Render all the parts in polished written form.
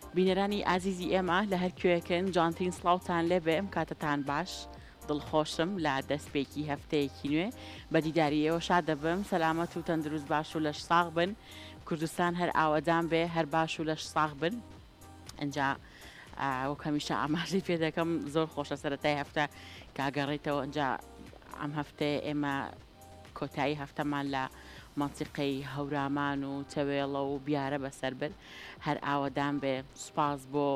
بینەرانی ئازیزی ئێمە لە هەر کوێکن جوانترین سڵاوتان لێبێ ئەم کاتتان باش دڵخۆشم لە دەستپێکی هەفتەیەکی نوێ بە دیداریەوە شاد دەبم سەلامەت و تەندروست باش و لەش ساغ بن کوردستان هەر ئاوەدان بێ هەر باش و لەش ساغ بن ئەجا وەک هەمیشە ئاماژەی پێ دەکەم زۆر خۆشە سەرەتای هەفتە کاگەڕێتەوە ئەجا ئەم هەفتەیە ئێمە کۆتایی هەفتەمان لە مەنتیقەی هەورامان و تەوێڵە و بیارە بەسەر بن هەر ئاوەدان بێ سوپاس بۆ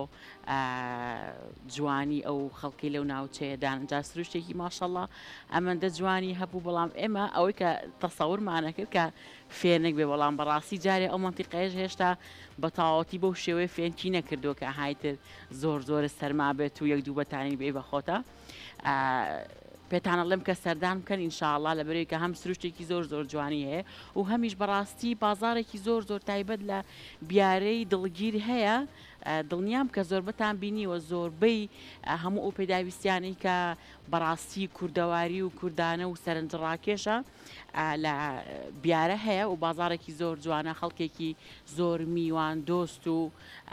جوانی ئەو خەڵکی لەو ناوچەیەدان جا سروشتێکی ماشەڵڵا ئەمەندە جوانی هەبوو بەڵام ئێمە ئەوەی کە تەسەورمانە کرد کە فێنێک بێ بەڵام بەڕاستی جارێ ئەو مەنتیقەیەش هێشتا بە تەواوەتی بەو شێوەیە فێنکی نەکردووە کە هایتر زۆر سەرما بێت و یەک دوو بەتانی بێ بەخۆتە پێتانەڵێم کە سەردان بکەن ئینشاءڵڵا لەبەرەوەی کە هەم سروشتێکی زۆر جوانی هەیە و هەمیش بەڕاستی بازارێکی زۆر تایبەت لە بیارەی دڵگیر هەیە دڵنیام کە زۆربەتان بینیوە زۆربەی هەموو ئەو پێداویستیانەی کە بەڕاستی کوردەواری و کوردانە و سەرنجڕاکێشە لە بیارە هەیە و بازارێکی زۆر جوانە خەڵکێکی زۆر میوان دۆست و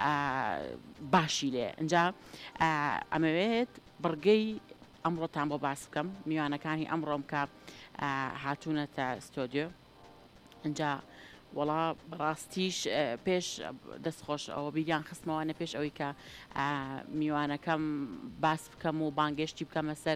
باشی لێ ئەجا ئەمەوێت بڕگەی ئەمڕۆتان بۆ باس بکەم میوانەکانی ئەمڕۆم کە هاتوونەتە ستۆدیۆ ئەجا وەڵا بەڕاستیش پێش دەستخۆش ئەوە بیریان خستمەوانە پێش ئەوەی کە میوانەکەم باس بکەم و بانگشتی بکەمە سەر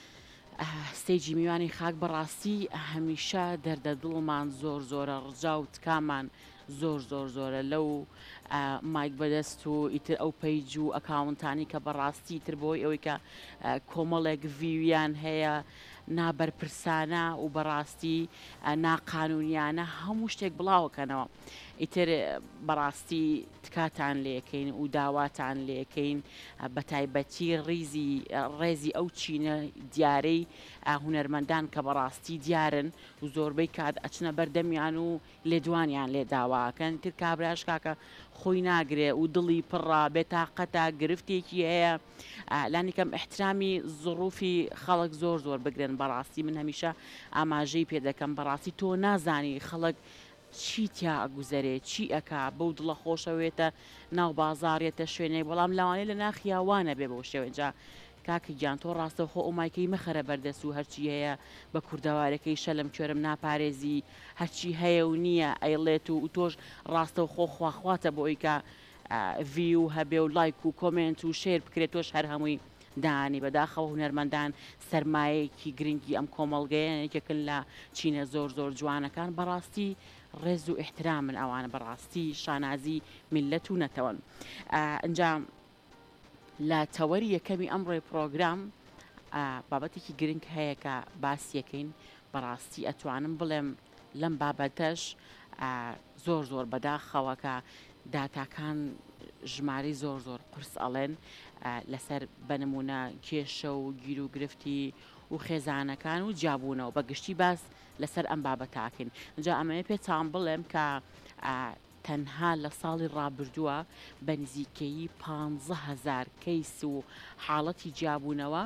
ستێجی میوانی خاک بەڕاستی هەمیشە دەردە دڵمان زۆرە ڕجا و تکامان زۆرە لەو مایک بەدەست و ئیتر ئەو پەیج و ئەکاونتانی کە بەڕاستی تر بۆی ئەوەی کە کۆمەڵێک ڤیویان هەیە نابەرپرسانە و بەڕاستی ناقانونیانە هەموو شتێک بڵاوکەنەوە ئیتر بەڕاستی تکاتان لێکەین و داواتان لێکەین بە تایبەتی ڕێزی ئەو چینە دیارەی هونەرمەندان کە بەڕاستی دیارن و زۆربەی کات ئەچنە بەردەمیان و لێدوانیان لێ داواکەن تر کابراش کاکە خۆی ناگرێ و دڵی پڕە بێتاقەتە گرفتێکی هەیە لانیکەم احترامی زڕوفی خەڵک زۆر بگرن بەڕاستی من هەمیشە ئاماژەی پێ دەکەم بەڕاستی تۆ نازانی خەڵک چی تیا ئەگوزەرێ چی ئەکا بەو دڵە خۆشەوێتە ناو بازارێتە شوێنەی بەڵام لەوانەیە لە ناخیاوانە بێ بەو شێوەجا کاکە گیان تۆ ڕاستە خۆ ئۆمایکەی مەخەرە بەردەست و هەرچی هەیە بە کوردەوارەکەی شەلم کوێرم ناپارێزی هەرچی هەیە و نییە ئەیڵێت و تۆش ڕاستە و خۆ خواخواتە بۆ ئەوی کە ڤیو هەبێ و لایک و کۆمنت و شێر بکرێت تۆش هەر هەمووی دانی بەداخەوە هونەرمەندان سەرمایەکی گرنگی ئەم کۆمەڵگەیەکێکن لە چینە زۆر جوانەکان بەڕاستی ڕێز و احترامن ئەوانە بەڕاستی شانازی میلەت و نەتەوەن ئەنجام لە تەوەری یەکەمی ئەمڕۆی پرۆگرام بابەتێکی گرنگ هەیە کە باسیەکەین بەڕاستی ئەتوانم بڵێم لەم بابەتەش زۆر بەداخەوە کە داتاکان ژماری زۆر قرس ئەڵێن لەسەر بەنمونە کێشە و گیر و گرفتی و خێزانەکان و جیابوونەوە بەگشتی باس لەسەر ئەم بابەتاکەین جا ئەمەیە پێتان بڵێم کە تەنها لە ساڵی ڕابردووە بە نزیکەیی 15,000 کەیس و حاڵەتی جیابوونەوە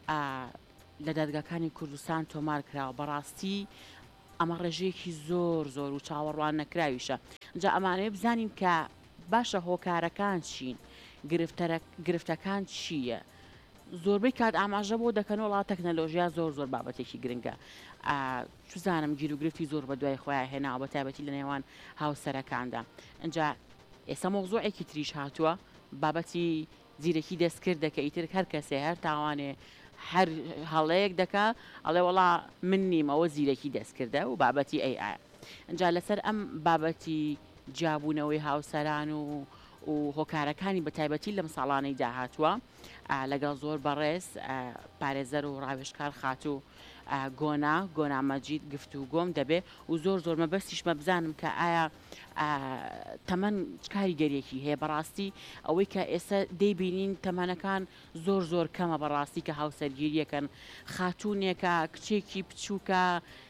لە دادگاکانی کوردستان تۆمار کراوە بەڕاستی ئەمە ڕێژەیەکی زۆر و چاوەڕوان نەکراویشە جا ئەمانەیە بزانین کە باشە هۆکارەکان چین گرفتەکان چییە زۆربەی کات ئاماژە بۆ دەکەن وڵات تەکنەلۆژیا زۆر بابەتێکی گرنگە چزانم گیر و گرفتی زۆر بە دوای خۆیان هێناوە بە تایبەتی لە نێوان هاوسەرەکاندا ئەجا ئێستا مۆزوعێکی تریش هاتووە بابەتی زیرەکی دەستکردە کە ئیتر هەر کەسێ هەر تاوانێ هەر هەڵەیەک دەکا ئەڵێ وەڵا من نیم ئەوە زیرەکی دەستکردە و بابەتی ئەی ئەجا لەسەر ئەم بابەتی جابوونەوەی هاوسەران و هۆکارەکانی بە تایبەتی لەم ساڵانەی داهاتووە لەگەڵ زۆر بەڕێز پارێزەر و ڕاوێژکار خاتوو گۆنامەجید گفتوگۆم دەبێ و زۆر مەبەستیشمە بزانم کە ئایا تەمەەن کاریگەریەکی هەیە بەڕاستی ئەوەی کە ئێستا دەیبینین تەمەنەکان زۆر کەمە بەڕاستی کە هاوسەرگیریەکەن خاتوونێکە کچێکی بچووکە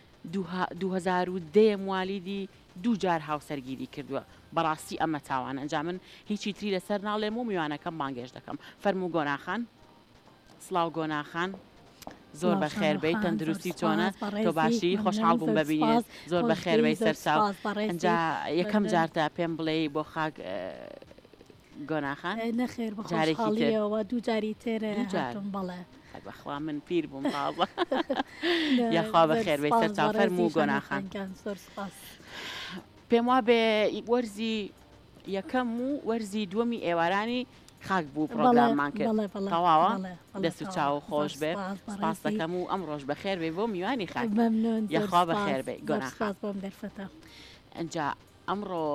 2010 موالیدی 2 جار هاوسەرگیری کردووە بەڕاستی ئەمە تاوانە ئەنجا من هیچی تری لەسەر ناڵێم و میوانەکەم بانگێش دەکەم فەرموو گۆناخان سڵاو گۆناخان زۆر بە خێربەی تەندروستی چۆنە تۆ باشی خۆشحاڵ بووم ببینێت زۆر بە خێربەی سەرچاو ئەنجا یەکەم جارتە پێم بڵێ بۆ خاک گۆناخان نەخێر بە جارێکی تر. خۆشحاڵیەوە دوو جاری تێرە دوو جار. هاتم بەڵێ بەخوا من پیر بووم تازە یاخوا بەخێر بێ سەرچاو فەرموو گۆناخان زۆر سپاس پێم وا بێ وەرزی یەکەم و وەرزی دووەمی ئێوارانی خاک بوو پرۆگراممان کرد تەواوە دەست و چاو خۆش بێ سپاس دەکەم و ئەم ڕۆژ بەخێر بێ بۆ میوانی خاک یاخوا بەخێر بێ گۆناخان ئەنجا ئەمڕۆ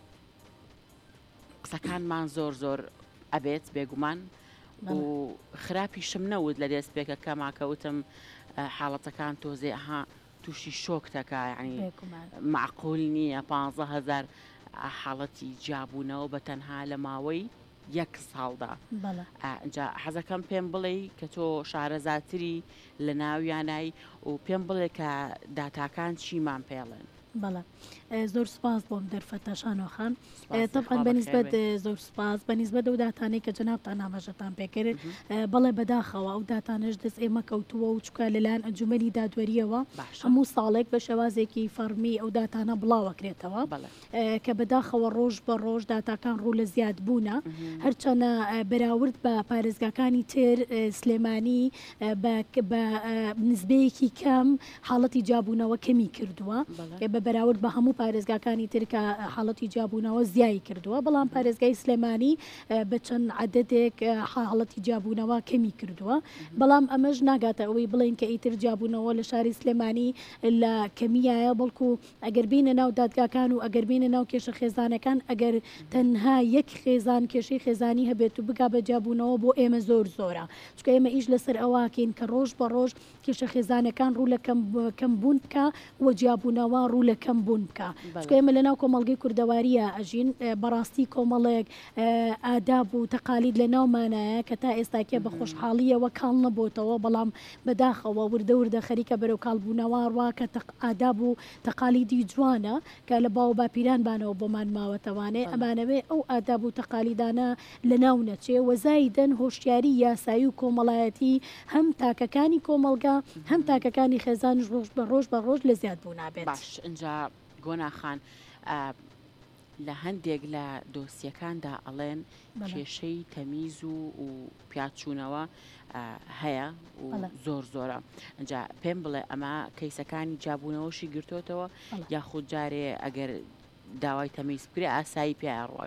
قسەکانمان زۆر ئەبێت بێگومان و خراپی شم نەوت لە دەستپێکە کەماکەوتم حاڵەتەکان تۆزێ ئەها تووشی شۆکتەکە یعنی معقول نییە 15,000 حاڵەتی جیابوونەوە بە تەنها لە ماوەی 1 ساڵدا ئەجا حەزەکەم پێم بڵێ کە تۆ شارەزاتری لە ناویانایی و پێم بڵێ کە داتاکان چیمان پێڵێن بەڵێ زۆر سپاس بۆم دەرفەتە شانۆخان طبعاً بەنسبەت زۆر سپاس بەنسبەت ئەو داتانەی کە جەنابتان ئاماژەتان پێکرد بەڵێ بەداخەوە ئەو داتانەش دەست ئێمە کەوتووە و چکە لەلایەن ئەنجومەنی دادوەریەوە هەموو ساڵێک بە شێوازێکی فەرمی ئەو داتانە بڵاوەکرێتەوە کە بەداخەوە ڕۆژ بە ڕۆژ داتاکان ڕوو لە زیاد بوونە هەرچەنە بەراورد بە پارێزگاکانی تر سلێمانی بە نسبەیەکی کەم حاڵەتی جابوونەوە کەمی کردووە بە بەراورد بە هەموو پارێزگاکانی ترکە حاڵەتی جابوونەوە زیایی کردووە بەڵام پارێزگای سلێمانی بە چەند عەدەدێک حاڵەتی جابوونەوە کەمی کردووە بەڵام ئەمەش ناگاتە ئەوەی بڵێن کە ئیتر جابوونەوە لە شاری سلێمانی لە کەمیایە بەڵکو ئەگەر بینە ناو دادگاکان و ئەگەر بینە ناو کێشە خێزانەکان ئەگەر تەنها یەک خێزان کێشەی خێزانی هەبێت و بگا بە جابوونەوە بۆ ئێمە زۆرە چکە ئێمە ئیش لەسەر ئەواکەین کە ڕۆژ بە ڕۆژ کێشە خێزانەکان ڕوو لە کەم بوون بکە وە جابوونەوە ڕوو لە کەم بوون بکە چکە ئێمە لەناو کۆمەڵگەی کوردەواریە ئەژین بەڕاستی کۆمەڵێک ئاداب و تەقالید لە ناومانایە کە تا ئێستاکێ بە خۆشحاڵیەوە کاڵ نەبووتەوە بەڵام بەداخەوە وردە خەریکە بەرەو کاڵبوونەوە ڕواکە ئاداب و تەقالیدی جوانە کە لە باو باپیران بانەوە بۆمان ماوەتەوانێ ئەمانەوێ ئەو ئاداب و تەقالیدانە لە ناو نەچێ وەزایدەن هۆشیاری یاسایی و کۆمەڵایەتی هەم تاکەکانی کۆمەلگا هەم تاکەکانی خێزانش ڕۆژ بە ڕۆژ لە زیاد بوو نابێت باش ئەجا گۆناخان لە هەندێک لە دۆسیەکاندا ئەڵێن کێشەی تەمیز و پیاچوونەوە هەیە و زۆرە ئەجا پێم بڵێ ئەمە کەیسەکانی جابوونەوەشی گرتوتەوە یاخود جارێ ئەگەر داوای تەمیز بکرێ ئاسایی پیاڕۆ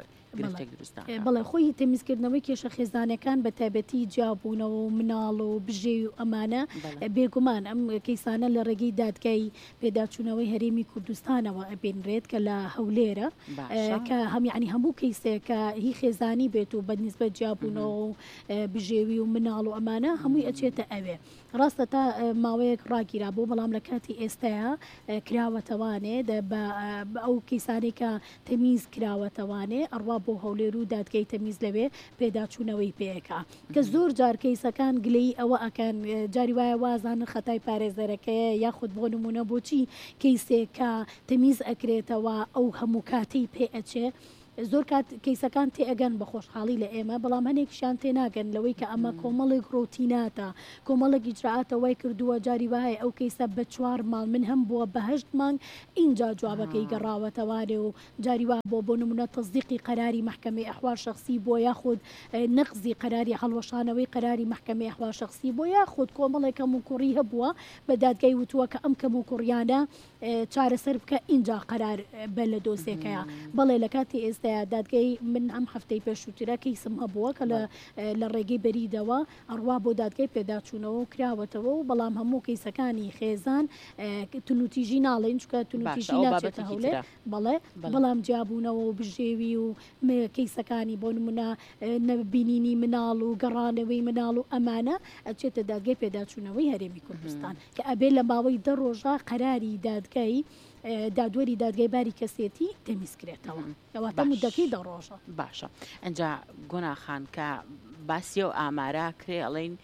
بەڵێ خۆی تەمیزکردنەوەی کێشە خێزانەکان بە تایبەتی جابوونەوە و مناڵ و بژێ و ئەمانە بێگومان ئەم کەیسانە لە ڕێگەی دادگای پێداچوونەوەی هەرێمی کوردستانەوە ئەبێنرێت کە لە هەولێرە کە هەمیانی هەموو کەیسێکە هی خێزانی بێت و بەنسبەت جابوونەوە و بژێوی و مناڵ و ئەمانە هەمووی ئەچێتە ئەوێ ڕاستە تا ماوەیەک ڕاگیرا بۆ بەڵام لە کاتی ئێستاە کراوەتەوانێ ئەو کەیسانی کە تەمیز کراوەتەوانێ ئەڕوا بۆ هەولێر و دادگای تەمیز لەوێ پێداچوونەوەی پێەکە کە زۆر جار کەیسەکان گلەی ئەوە ئەکەن جاری وایە وازانن خەتای پارێزەرەکەیە یاخود بۆ نمونە بۆچی کەیسێکە تەمیز ئەکرێتەوە ئەو هەموو کاتەی پێ ئەچێ زۆر کات کەیسەکان تێئەگەن بە خۆشحاڵی لە ئێمە بەڵام هەنێکشان تێناگەن لەوەی کە ئەمە کۆمەڵێک ڕۆتیناتە کۆمەڵێک ئیجرعاتە وای کردووە جاری وایە ئەو کەیسە بە 4 ماڵ من هەم بووە بە 8 مانگ اینجا جوابەکەی گەڕاوەتەوارێ و جاری وا بۆ نمونە تەصدیقی قەراری محکەمەی ئەحوال شەخسی بۆ یاخود نەقزی قەراری هەڵوەشانەوەی قەراری محکەمەی ئەحوال شەخسی بۆ یاخود کۆمەڵێک کەم و کوڕی هەبووە بە دادگای وتووە کە ئەم کەم و کوڕیانە چارەسەر بکە اینجا قەرار بە لە دۆسێکەیە بەڵێ لە کاتی ئێستایا دادگای من ئەم هەفتەی پێشووترە کەیسم هەبووە کە لە ڕێگەی بەریدەوە ئەڕوا بۆ دادگای پێداچوونەوە و کراوەتەوە و بەڵام هەموو کەیسەکانی خێزان تونوتیژی ناڵێن چکە تونوتیژی ناچێتە هەولێر بەڵێ بەڵام جیابوونەوە و بژێوی و کەیسەکانی بۆ نمونە نەبینینی مناڵ و گەڕانەوەی مناڵ و ئەمانە ئەچێتە دادگای پێداچوونەوەی هەرێمی کوردستان کە ئەبێ لە ماوەی 10 ڕۆژە قەراری دادگای دادوەری دادگای باری کەسێتی تەمیزکرێتەوە ئەواتە مودەکەی 10 ڕۆژە باشە ئەجا گۆناخان کە باسی و ئامارە کرێ ئەڵێن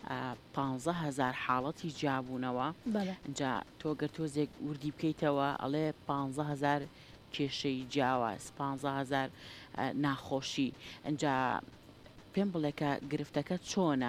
15,000 حاڵەتی جابوونەوە ئەجا تۆ گەر تۆزێک وردی بکەیتەوە ئەڵێ 15,000 کێشەی جیاواز 15,000 ناخۆشی ئەجا پێم بڵێ کە گرفتەکە چۆنە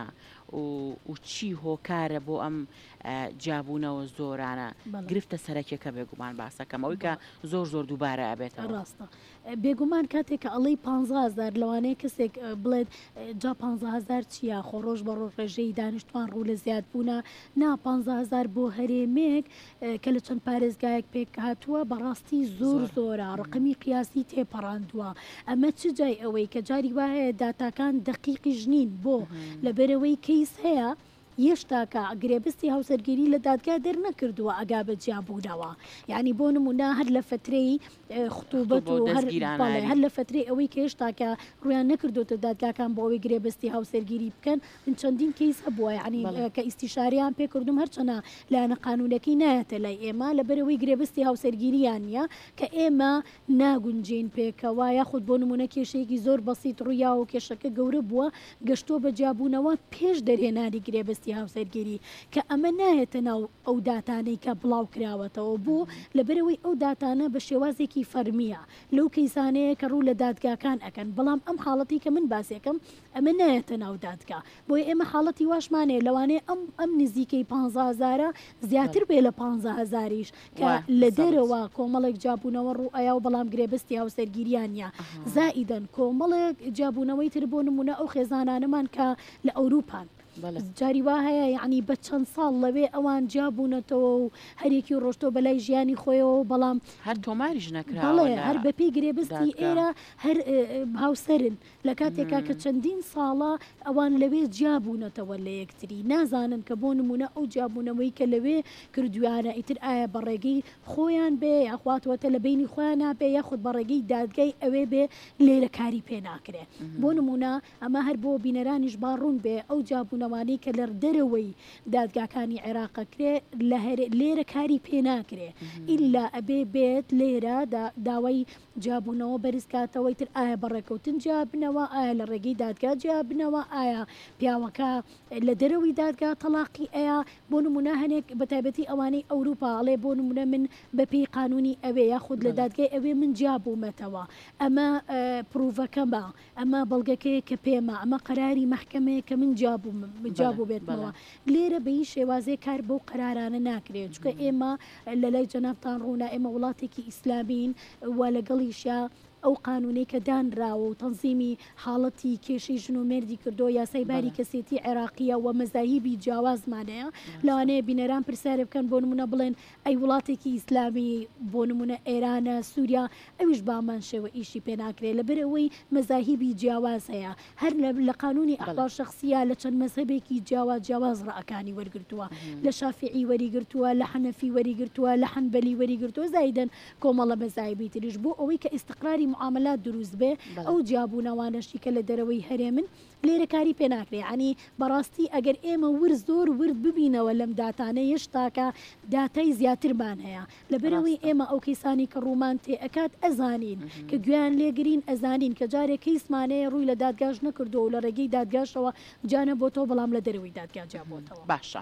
و چی هۆکارە بۆ ئەم جیابوونەوە زۆرانە گرفتە سەرەکیەکە بێگومان باسەکەم ئەوەی کە زۆر دووبارە ئەبێتەوە. ڕاستە بێگومان کاتێک کە ئەڵی 15,000 لەوانەیە کەسێک بڵێت جا 15,000 چییە خۆڕۆژ بە ڕۆژێژەی دانیشتوان ڕوو لە زیاد بوونە نا 15,000 بۆ هەرێمێک کە لە چەند پارێزگایەک پێک هاتووە بەڕاستی زۆرە ڕقمی قیاسی تێپەڕاندووە. ئەمە چ جای ئەوەی کە جاری وایە داتاکان دقیقی ژنین بۆ لەبەرەوەی کەیس هەیە هێشتاکە گرێبستی هاوسەرگیری لە دادگا دەرنەکردووە ئەگا بە جیابوونەوە یعنی بۆ نمونە هەر لە فترەی خوتوبەت و هەر لە فترەی ئەوەی کە هێشتاکە ڕویان نەکردوتە دادگاکان بۆ ئەوەی گرێبستی هاوسەرگیری بکەن من چەندین کەیس هەبووە یعنی کە ئیستیشاریان پێکردوم هەرچەنە لایەنە قانونەکەی نایەتە لای ئێمە لەبەرەوەی گرێبستی هاوسەرگیریان نیە کە ئێمە ناگونجین پێکەوە یاخود بۆ نمونە کێشەیەکی زۆر بەسیط ڕوویا و کێشەکە گەورە بووە گەشتۆ بە جیابوونەوە پێش دەرهێنانی گرێبستی هاوسەرگیری کە ئەمە نایەتە ناو ئەو داتانەی کە بڵاو کراوەتەوە بوو لەبەرەوەی ئەو داتانە بە شێوازێکی فەرمیە لەو کەیسانەیە کە ڕوو لە دادگاکان ئەکەن بەڵام ئەم حاڵەتی کە من باسێکم ئەمە نایەتە ناو دادگا بۆی ئێمە حاڵەتی واشمانەیە لەوانەیە ئەم نزیکەی 15,000 زیاتر بێ لە 15,000یش کە لە دەرەوە کۆمەڵێک جابوونەوە ڕوو ئەیا و بەڵام گرێبستی هاوسەرگیریانە زائیدەن کۆمەڵێک جابوونەوەی تر بۆ نمونە ئەو خێزانانەمان کە لە ئەوروپان جاری وا هەیە یعنی بە چەند ساڵ لەوێ ئەوان جابوونەتەوە و هەرێکی ڕۆشتۆ بەلای ژیانی خۆیەوە بەڵام هەر تۆماریش نەکراوە هەر بەپێی گرێبستی ئێرە هەر هاوسەرن لە کاتێکا کە چەندین ساڵە ئەوان لەوێ جابوونەتەوە لە یەکتری نازانن کە بۆ نمونە ئەو جابوونەوەی کە لەوێ کردویانە ئیتر ئایا بەڕێگەی خۆیان بێ یاخواتوەتە لە بینی خۆیان نابێ یاخود بەڕێگەی دادگای ئەوێ بێ لێرە کاری پێ ناکرێ بۆ نمونە ئەمە هەر بۆ بینەرانیش باڕوون بێ ئەو جابوونەوانی کە لە دەرەوەی دادگاکانی عێراقەکرێ لێرە کاری پێ ناکرێ ئیلا ئەبێ بێت لێرە داوای جابوونەوە بەرزکاتەوەی تر ئایا بەڕێکەوتن جیابنەوە ئایا لە ڕێگەی دادگا جیابنەوە ئایا پیاوەکە لە دەرەوەی دادگا تەلاقی ئەیە بۆ نمونە هەنێک بەتایبەتی ئەوانەی ئەوروپاڵێ بۆ نمونە من بەپێی قانونی ئەوێ یاخود لە دادگای ئەوێ من جابوومەتەوە ئەمە پرۆڤەکەمە ئەمە بەڵگەکەیە کە پێمە ئەمە قەراری مەحکەمەیە کە من جابوو بێتەوە لێرە بە هیچ شێوازێ کار بەو قەرارانە ناکرێت چکە ئێمە لە لای جەنابتان ڕوونا ئێمە وڵاتێکی ئیسلامین وە لەگەڵیشە ئەو قانونەی کە دانراوە و تەنزیمی حاڵەتی کێشەی ژن و مێردی کردو یاسای باری کەسێتی عێراقیە و مەزاهیبی جیاوازمانەیە لەوانەیە بینەران پرسیارە بکەن بۆ نمونە بڵێن ئەی وڵاتێکی ئیسلامی بۆ نمونە ئێرانە سووریا ئەویش بامان شێوە ئیشی پێ ناکرێت لەبەرەوەی مەزاهیبی جیاواز هەیە هەر لە قانونی ئەخبار شخصیە لە چەند مەزهبێکی جیاواز ڕائەکانی وەرگرتووە لە شافعی وەریگرتووە لە حەنەفی وەریگرتووە لە حەنبەلی وەریگرتووە زایدەن کۆمەڵە مەزاهیبی تریش بۆ ئەوەی کە ئیستقراری معاملات دروست بێ ئەو جابوونەوانەشی کە لە دەرەوەی هەرێمن لێرە کاری پێ ناکرێ عنی بەڕاستی ئەگەر ئێمە زۆر ورد ببینەوە لەم داتانە هێشتاکە داتای زیاترمان هەیە لەبەرەوەی ئێمە ئەو کەیسانی کە ڕوومان تێ ئەکات ئەزانین کە گویان لێگرین ئەزانین کە جارێک کەیسمانەیە ڕووی لە دادگاش نەکردو و لە ڕێگەی دادگاشەوە جانە بۆ تۆ بەڵام لە دەرەوەی دادگا جابۆتەوە باشە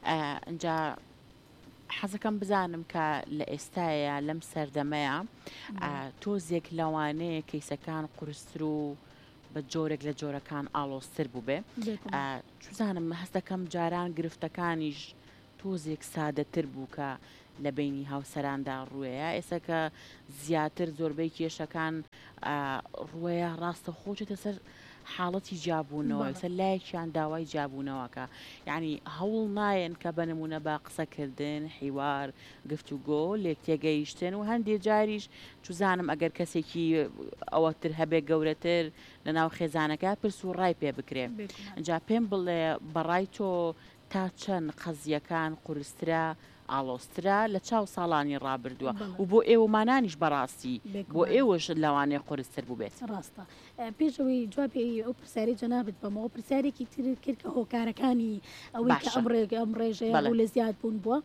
ئەجا حەزەکەم بزانم کە لە ئێستاە لەم سەردەمەیە تۆزێک لەوانەیە کەیسەکان قورستر و بە جۆرێک لە جۆرەکان ئاڵۆستر بوو بێ چزانم هەست دەکەم جاران گرفتەکانیش تۆزێک سادەتر بوو کە لە بینی هاوسەراندا ڕووەیە ئێستا کە زیاتر زۆربەی کێشەکان ڕووەیە ڕاستە خۆچێتە سەر حاڵەتی جابوونەوە سەر لایەکیان داوای جابوونەوەکە یعنی هەوڵ نایەن کە بەنمونە بە قسەکردن حیوار گفتوگۆ لێک تێگەیشتن و هەندێک جاریش چزانم ئەگەر کەسێکی ئەوەتر هەبێ گەورەتر لە ناو خێزانەکە پرس و ڕای پێ بکرێ ئەجا پێم بڵێ بەڕای تۆ تا چەند قەزیەکان قورسترە ئاڵۆسترا لە چاو ساڵانی ڕابردووە و بۆ ئێوەمانانیش بەڕاستی بۆ ئێوەش لەوانەیە قورستر بوو بێت ڕاستە پێشەوەی جوابی ئەو پرسیاری جەنابەت بەمەوە پرسیارێکی تر کرد کە هۆکارەکانی ئەوەی کە ئەم ڕێژەیە و لە زیاد بوون بووە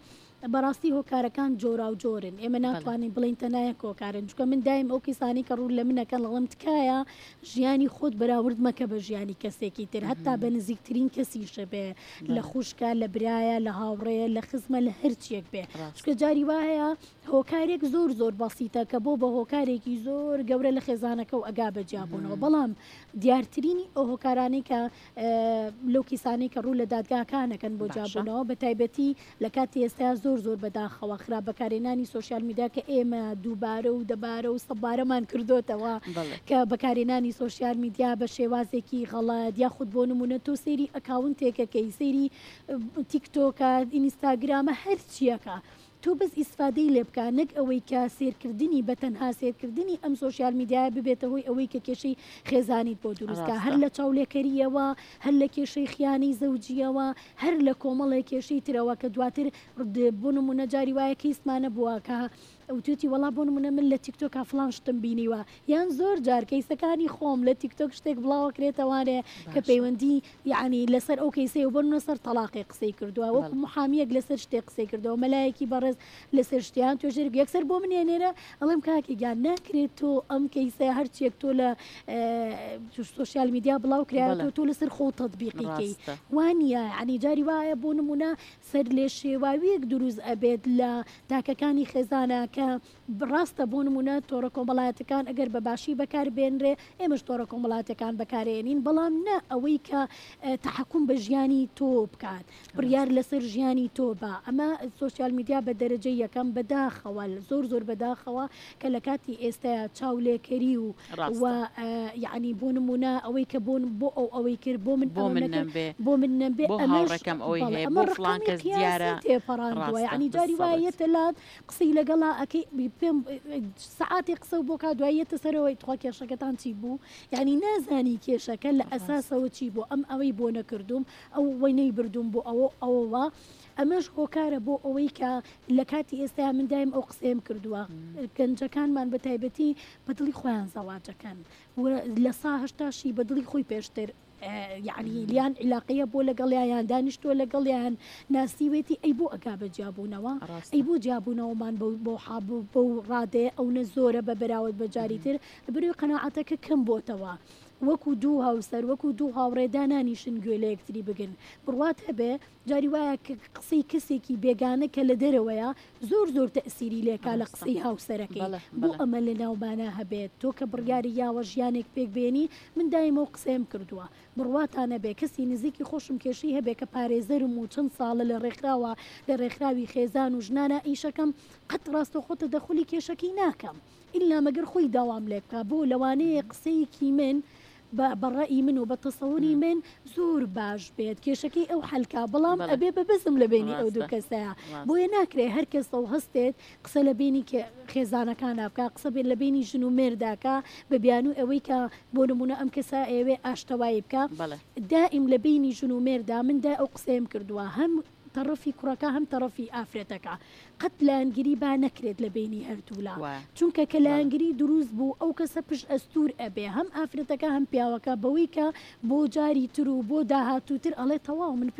بەڕاستی هۆکارەکان جۆرا و جۆرن ئێمە ناتوانین بڵین تەنایە کۆکارن چکە من دایم ئەو کەسانی کە ڕوو لە منەکەن لەڵم تکایە ژیانی خۆت بەراورد مەکە بە ژیانی کەسێکی تر هەتا بە نزیکترین کەسیشە بێ لە خوشکە لە برایە لە هاوڕێە لە خزمە لە هەرچیەک بێ چکە جاری وایە هۆکارێک زۆر زۆر بەسیتە کە بۆ بە هۆکارێکی زۆر گەورە لە خێزانەکە و ئەگا بەجیابوونەوە بەڵام دیارترینی ئەو هۆکارانەی کە لەو کیسانەی کە ڕوو لە دادگاکانەکەن بۆ جیابوونەوە بە تایبەتی لە کاتی ئێستا زۆر بەداخەوە خراپ بەکارێنانی سوۆسیال میدیا کە ئێمە دووبارە و دەبارە و سەبارەمان کردوتەوە کە بەکارێنانی سوۆسیال میدیا بە شێوازێکی غەڵەت یاخود بۆ نمونە تۆ سەیری ئەکاونتێکەکەی سەیری تیکتۆکە ئینستاگرامە هەرچیەکە تۆ بەس ئیسفادەی لێ بکە نەک ئەوەی کە سێرکردنی بەتەنها سێرکردنی ئەم سوۆسیال میدیای ببێتە هۆی ئەوەی کە کێشەی خێزانیت بۆ دروستکە هەر لە چاولێکەریەوە هەر لە کێشەی خیانی زەوجیەوە هەر لە کۆمەڵی کێشەی ترەوە کە دواتر بۆ نمونە جاری وایە کەیسمانە بووە کە ئەو توێتی وەڵا بۆ نمونە من لە تیکتۆکا فڵان شتم بینیوە یان زۆر جار کەیسەکانی خۆم لە تیکتۆک شتێک بڵاوەکرێتەوانێ کە پەیوەندی یعنی لەسەر ئەو کەیسەی و بۆنە سەر تەلاقی قسەی کردووە وەکو محامیەک لەسەر شتێک قسەی کردەوە مەلایەکی بەڕێز لەسەر شتیان توێژێر یەکسەر بۆ منێنێرە ئەڵێم کاکی گیان ناکرێت تۆ ئەم کەیسە هەرچێک تۆ لە سوۆسیال میدیا بڵاو کرایەوە تۆ لەسەر خۆ تەطبیقیکەی وانە عنی جاری وایە بۆ نمونە سەر لێ شێواویەک دروست ئەبێت لە تاکەکانی خێزانە کە ڕاستە بۆ نمونە تۆڕە کۆمەڵایەتەکان ئەگەر بە باشی بەکاربێنرێ ئێمەش تۆڕە کۆمەڵاتەکان بەکارێنین بەڵام نە ئەوەی کە تحکم بە ژیانی تۆ بکات بڕیار لەسەر ژیانی تۆ بە ئەمە سوۆسیال میدیا بە دەرەجەی یەکەم بەداخەوە زۆر بەداخەوە کە لە کاتی ئێستا چاولێکەری و یعنی بۆ نمونە ئەوەی کە بۆ ئەوەی کرد بۆ من بۆ من نەبێ ئەمەڕەکەم ئەوەی هەیە بۆ فڵان کەس دیارە تێپەڕاندووە یعنی جاری وایەتە لات قسەی لەگەڵا ئەکەی پێم سعاتی قسە و بۆ کا دوایەتە سەرەوەی تخوا کێشەکەتان چی بوو یعنی نازانی کێشەکە لە ئەساسەوە چی بوو ئەم ئەوەی بۆ نەکردوم ئەو وەینەی بردوم بۆ ئەوەوە ئەمەش هۆکارە بۆ ئەوەی کە لە کاتی ئێستا من دایم ئەو قسەم کردووە گەنجەکانمان بە تایبەتی بەدڵی خۆیان زەواجەکەن لە ساهشتاشی بەدڵی خۆی پێشتر یعنی لیان علاقەیە بۆ لەگەڵیان دانیشتۆ لەگەڵیان ناسیوێتی ئەی بۆ ئەگا بە جیابوونەوە ئەی بۆ جیابوونەوەمان بۆ ڕادێ ئەو نە زۆرە بە بەراورد بە جاریتر بروی قەناعەتەکە کەم بۆتەوە وەکو دوو هاوسەر وەکو دوو هاوڕێدانانیشن گوێ لە یەکتری بگن بڕوات هەبێ جاری وایە قسەی کەسێکی بێگانە کە لە دەرەوەیە زۆر تەئسیری لێکا لە قسەی هاوسەرەکەی بۆ ئەمە لە ناوبانە هەبێت تۆ کە بڕیاری یاوە ژیانێک پێک بێنی من دایم ئەو قسەم کردووە بڕواتانە بێ کەسی نزیکی خۆشم کێشی هەبێ کە پارێزەرم و چەند ساڵە لە ڕێکراوە لە ڕێکخراوی خێزان و ژنانە ئیشەکەم قەت ڕاستە خۆتە دەخولی کێشەکەی ناکەم ئللا مەگەر خۆی داوام لێ بکە بۆ لەوانەیە قسەیەکی من بەڕایی من و بە تەسەوری من زۆر باش بێت کێشەکەی ئەو حەلکا بەڵام ئەبێ بەبزم لە بینی ئەو دوو کەسەیە بۆیە ناکرێت هەر کەسە و هەستێت قسە لە بینی خێزانەکان بکە قسە بێت لە بینی ژن و مێرداکە بە بیان و ئەوەی کە بۆ نمونە ئەم کەسە ئێوێ ئاشتەوایی بکە دائیم لە بینی ژن و مێردا مندا ئەو قسەیم کردووە هەم تەڕەفی کوڕەکە هەم تەڕەفی ئافرەتەکە قەت لایەنگیری با نەکرێت لە بینی هەردوولا چونکە کە لایەنگیری دروست بوو ئەو کەسە پشت ئەستور ئەبێ هەم ئافرەتەکە هەم پیاوەکە بەوەی کە بۆ جاری تر و بۆ داهاتووتر ئەڵێ تەواو من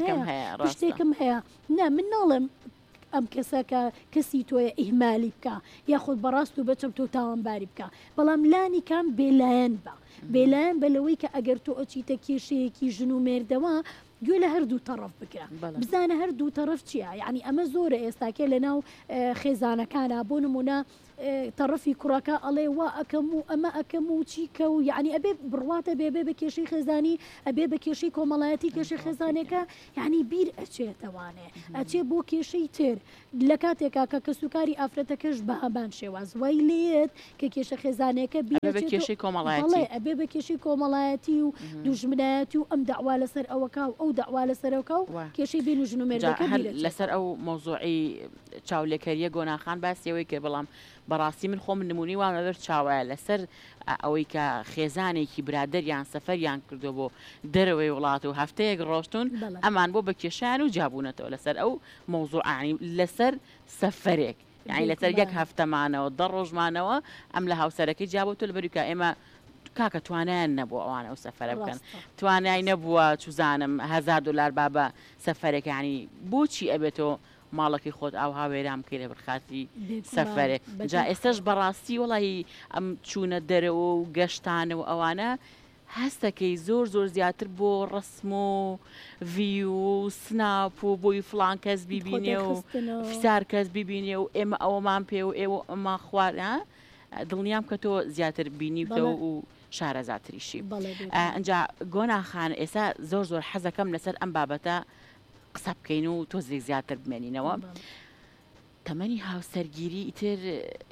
پشتێکم هەیە نا من ناڵم ئەم کەسەکە کەسی تۆیە ئیهمالی بکە یاخود بەڕاست و بەچەم تۆ تاوانباری بکە بەڵام لانی کام بێلایەن بە بێلایەن بەلەوەی کە ئەگەر تۆ ئەچیتە کێشەیەکی ژن و مێردەوە گوێ لە هەردوو تەڕەف بکرا بزانە هەردوو تەڕەف چییە یعنی ئەمە زۆرە ئێستاکێ لە ناو خێزانەکانە بۆ نمونە تەڕەفی کوڕەکە ئەڵێ وا ئەەکەم و ئەمە ئەەکەم و چیکە و یعنی ئەبێ بڕواتە بێبێ بە کێشەی خێزانی ئەبێ بە کێشەی کۆمەڵایەتی کێشەی خێزانێکە یعنی بیر ئەچێتەوانێ ئەچێ بۆ کێشەی تر لە کاتێکا کە کەسوکاری ئافرەتەکەش بەهابان شێواز وای لێت کە کێشە خێزانەکە بە کێشەی کۆمەڵایەتی ئەبێ بە کێشەی کۆمەڵایەتی و دوژمنایەتی و ئەم داوا لەسەر ئەوەکە و ئەو داوا لەسەرەوەکە و کێشەی بین و ژن و مێردەکە لەسەر ئەو مۆزوعی چاولێکەریە گۆناخان باسیەوەی کرد بەڵام بەڕاستی من خۆم نمونی وامەبەر چاوایە لەسەر ئەوەی کە خێزانێکی برادەریان سەفەریان کردو بۆ دەرەوەی وڵات و هەفتەیەک ڕۆشتون ئەمان بۆ بە کێشیان و جابوونەتەوە لەسەر ئەو مۆزوعانی لەسەر سەفەرێک یعنی لەسەر یەک هەفتەمانەوە دە ڕۆژمانەوە ئەم لە هاوسەرەکەی جابوتو لەبەریکە ئێمە کاکە توانیان نەبووە ئەوانە و سەفەرە بکەن توانای نەبووە چوزانم $1000 بابە سەفەرێک ینی بۆچی ئەبێتەوە ماڵەکەی خۆت ئاو هاوێرام بکەی لە بەرخاتی سەفەرێ جا ئێستش بەڕاستی وڵی ئەم چوونە دەرەوە و گەشتانە و ئەوانە هەستەکەی زۆر زۆر زیاتر بۆ ڕسم و ڤی و سناپ و بۆی فڵان کەس بیبینێ و فیسار کەس بیبینێ و ئێمە ئەوەمان پێ و ئێوە ئەمە خوارە دڵنیام کە تۆ زیاتر بینیتەوە و شارەزاتریشی ئەجا گۆناخان ئێستا زۆر زۆر حەزەکەم لەسەر ئەم بابەتە قسە بکەین و تۆزێک زیاتر بمێنینەوە تەمەنی هاوسەرگیری ئیتر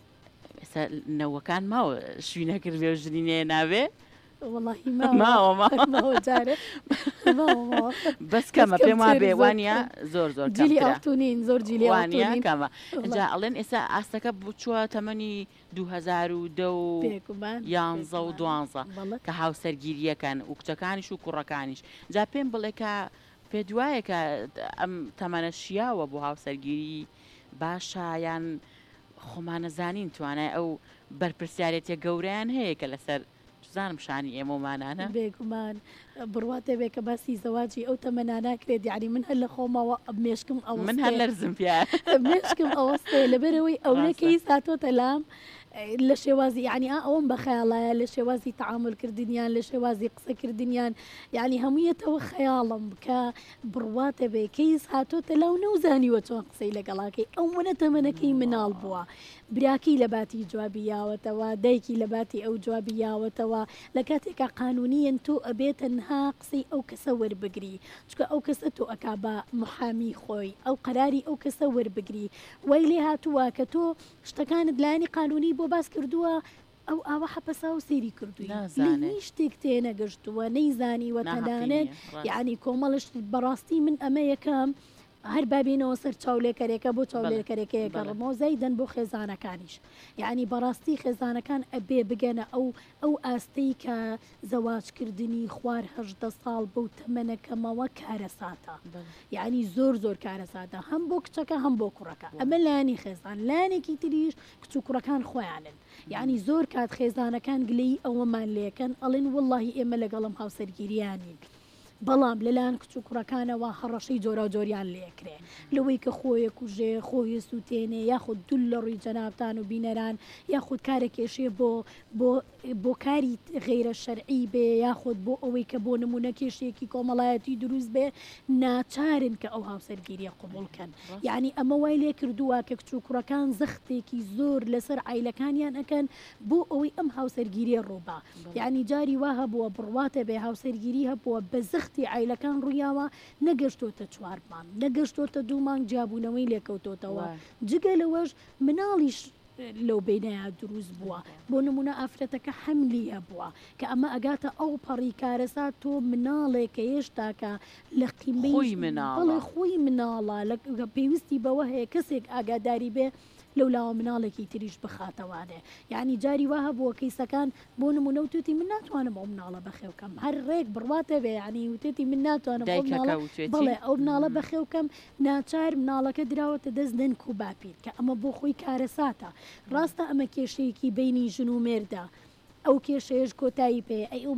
نەوەکان ماوە شوینەکرد بێ و ژنینێ ناوێ والله ما جارێ بەس کەمە پێم وا بێ وانە زۆر زۆر جیلی ئەوتونین زۆر جیلی وانە کەمە جا ئەڵێن ئێستا ئاستەکە بچووە تەمەنی 2010 و 11 و 12 کە هاوسەرگیریەکەن و کچەکانیش و کوڕەکانیش جا پێم بڵێ کە پێ دوایە کە ئەم تەمەنە شیاوە بۆ هاوسەرگیری باشە یان خۆمانەزانین توانای ئەو بەرپرسیارەتە گەورەیان هەیە کە لەسەر زانم شانی ئێمەمانانە بێگومان بڕواتە بێ کە باسی زەواجی ئەو تەمەنا ناکرێت یعنی من هەر لە خۆمەوە مێشکم ئەو من هەر لەرزم پێ مێشکم ئەوەستێ لەبەرەوەی ئەوەکەی ساتۆتە لام لە شێوازی یعنی ئەوم بە خەیاڵایە لە شێوازی تەعاملکردنیان لە شێوازی قسەکردنیان یعنی هەموویەتەوە خەیاڵم بکە بڕواتە بێ کەیس هاتۆتە لەو نەوزانیوە چۆن قسەی لەگەڵاکەی ئەو منە تەمەنەکەی مناڵ بووە براکی لە باتی جوابی یاوەتەوە دایکی لە باتی ئەو جوابی یاوەتەوە لە کاتێکا قانونیەن تۆ ئەبێت تەنها قسەی ئەو کەسە وەربگری چکە ئەو کەسە تۆ ئەکا بە محامی خۆی ئەو قەراری ئەو کەسە وەربگری وای لێ هاتووە کە تۆ شتەکانت لایانی قانونی بۆ باس کردووە ئەو ئاوە حەپەسا و سێری کردووی هیچ شتێک تێنەگەشتووە نەیزانیوە تەنانێت یعنی کۆمەڵش بەڕاستی من ئەمە یەکەم هەر بابینەوە سەر چاولێکەرێکە بۆ چاولێکەرێکەیەکە ڕمۆزای دەن بۆ خێزانەکانیش یعنی بەڕاستی خێزانەکان ئەبێ بگەنە ئەو ئاستەی کە زەواجکردنی خوار 18 ساڵ بەو تەمەنەکەمەوە کارەساتە یعنی زۆر زۆر کارەساتە هەم بۆ کچەکە هەم بۆ کوڕەکە ئەمە لایانی خێزان لایەنێکی تریش کچ و کوڕەکان خۆیانن یعنی زۆر کات خێزانەکان گلەی ئەوەمان لێکەن ئەڵێن وڵڵاهی ئێمە لەگەڵم هاوسەرگیریانین بەڵام لەلایەن کچ و کوڕەکانەوە هەڕەشەی جۆرە جۆریان لێکرێ لەوەی کە خۆیە کوژێ خۆی سووتێنێ یاخود دوول لە ڕووی جەنابتان و بینەران یاخود کارە کێشێ بۆ کاری غیرە شەرعی بێ یاخود بۆ ئەوەی کە بۆ نمونە کێشێکی کۆمەڵایەتی دروست بێ ناچارن کە ئەو هاوسەرگیریە قبولکەن یعنی ئەمە وای لێ کردووە کە کچ و کوڕەکان زەختێکی زۆر لەسەر عیلەکانیان ئەکەن بۆ ئەوەی ئەم هاوسەرگیریە ڕووبا یعنی جاری وا هەبووە بڕواتە بێ هاوسەرگیری هەبووە بە زەختی عیلەکان ڕوویاوە نەگەشتۆتە 4 مانگ نەگەشتۆتە 2 مانگ جابوونەوەی لێکەوتۆتەوە جگە لەوەش مناڵیش لەو بینەیە دروست بووە بۆ نمونە ئافرەتەکە حەملی هەبووە کە ئەمە ئەگاتە ئەو پەڕی کارەسات تۆ مناڵێکە هێشتاکە لە قیمەی خۆی مناڵە لە پێویستی بەوە هەیە کەسێک ئاگاداری بێ لەولاوە مناڵێکی تریش بخاتەوانێ یعنی جاری وا هەبووە کەیسەکان بۆ نمونە وتێتی من ناتوانم ئەو مناڵە بەخێوکەم هەر ڕێک بڕواتە بێ ینی وتێتی من ناتوانم بڵێ ئەو مناڵە بەخێوکەم ناچار مناڵەکە دراوەتە دەست دەنک و باپیر کە ئەمە بۆ خۆی کارەساتە ڕاستە ئەمە کێشەیەکی بینی ژن و مێردا ئەو کێشەیەش کۆتایی پێ ئەو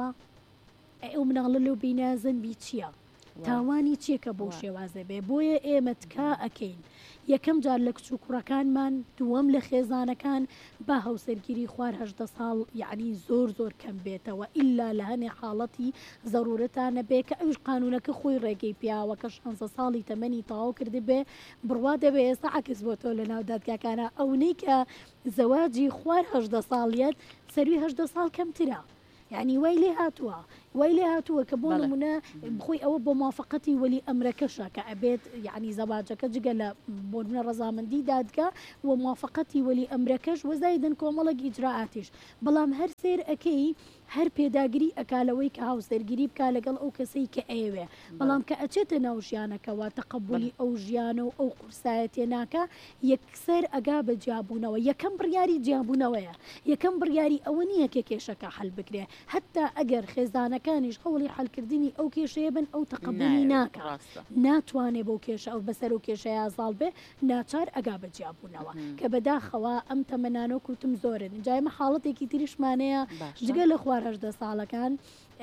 مناڵە لەو بینازنبی چییە تاوانی چیەکە بۆ شێوازە بێ بۆیە ئێمە تکا ئەکەین یەکەم جار لە کچ و کوڕەکانمان دووەم لە خێزانەکان با هاوسەرگیری خوار 18 ساڵ یعنی زۆر زۆر کەم بێتەوە ئللا لە هەنێ حاڵەتی ضرورەتانە بێ کە ئەوش قانونەکە خۆی ڕێگەی پیاوە کە 16 ساڵی تەمەنی تەواو کرد بێ بڕوا دەبێ ئێستا عکس بۆ تۆ لە ناو دادگاکانە ئەوەی کە زەواجی خوار 18 ساڵیەت سەروی 18 ساڵ کەمترە یعنی وای لێ هاتووە کە بۆ نمونە بخۆی ئەوە بۆ موافقەتی وەلی ئەمرەکەشە کە ئەبێت یعنی زەواجەکە جگە لە بۆ نمونە ڕەزامەندی دادگا و موافقەتی وەلی ئەمرەکەش وەزایدن کۆمەڵک ئیجراعاتیش بەڵام هەر سێر ئەەکەی هەر پێداگری ئەکالەوەی کە هاوسەرگیری بکا لەگەڵ ئەو کەسەی کە ئێوێ بەڵام کە ئەچێتە ناو ژیانەکەەوە تەقبولی ئەو ژیانە و ئەو قورسایەتێ ناکە یەکسەر ئەگا بە جیابوونەوە یەکەم بڕیاری جیابوونەوەیە یەکەم بڕیاری ئەوە نییە کە کێشەکە هەل بکرێ حتا ئەگەر خێزانەکانیش هەوڵی حلکردنی ئەو کێشەیە بن ئەو تەقبولی ناکە ناتوانێ بۆ کێشە ئەو بەسەر و کێشەیە زاڵ بێ ناچار ئەگا بە جیابوونەوە کە بەداخەوە ئەم تەمەنانە کوتم زۆرن جایمە حاڵەتێکی تریشمانەیە جگە لە 18 ساڵەکان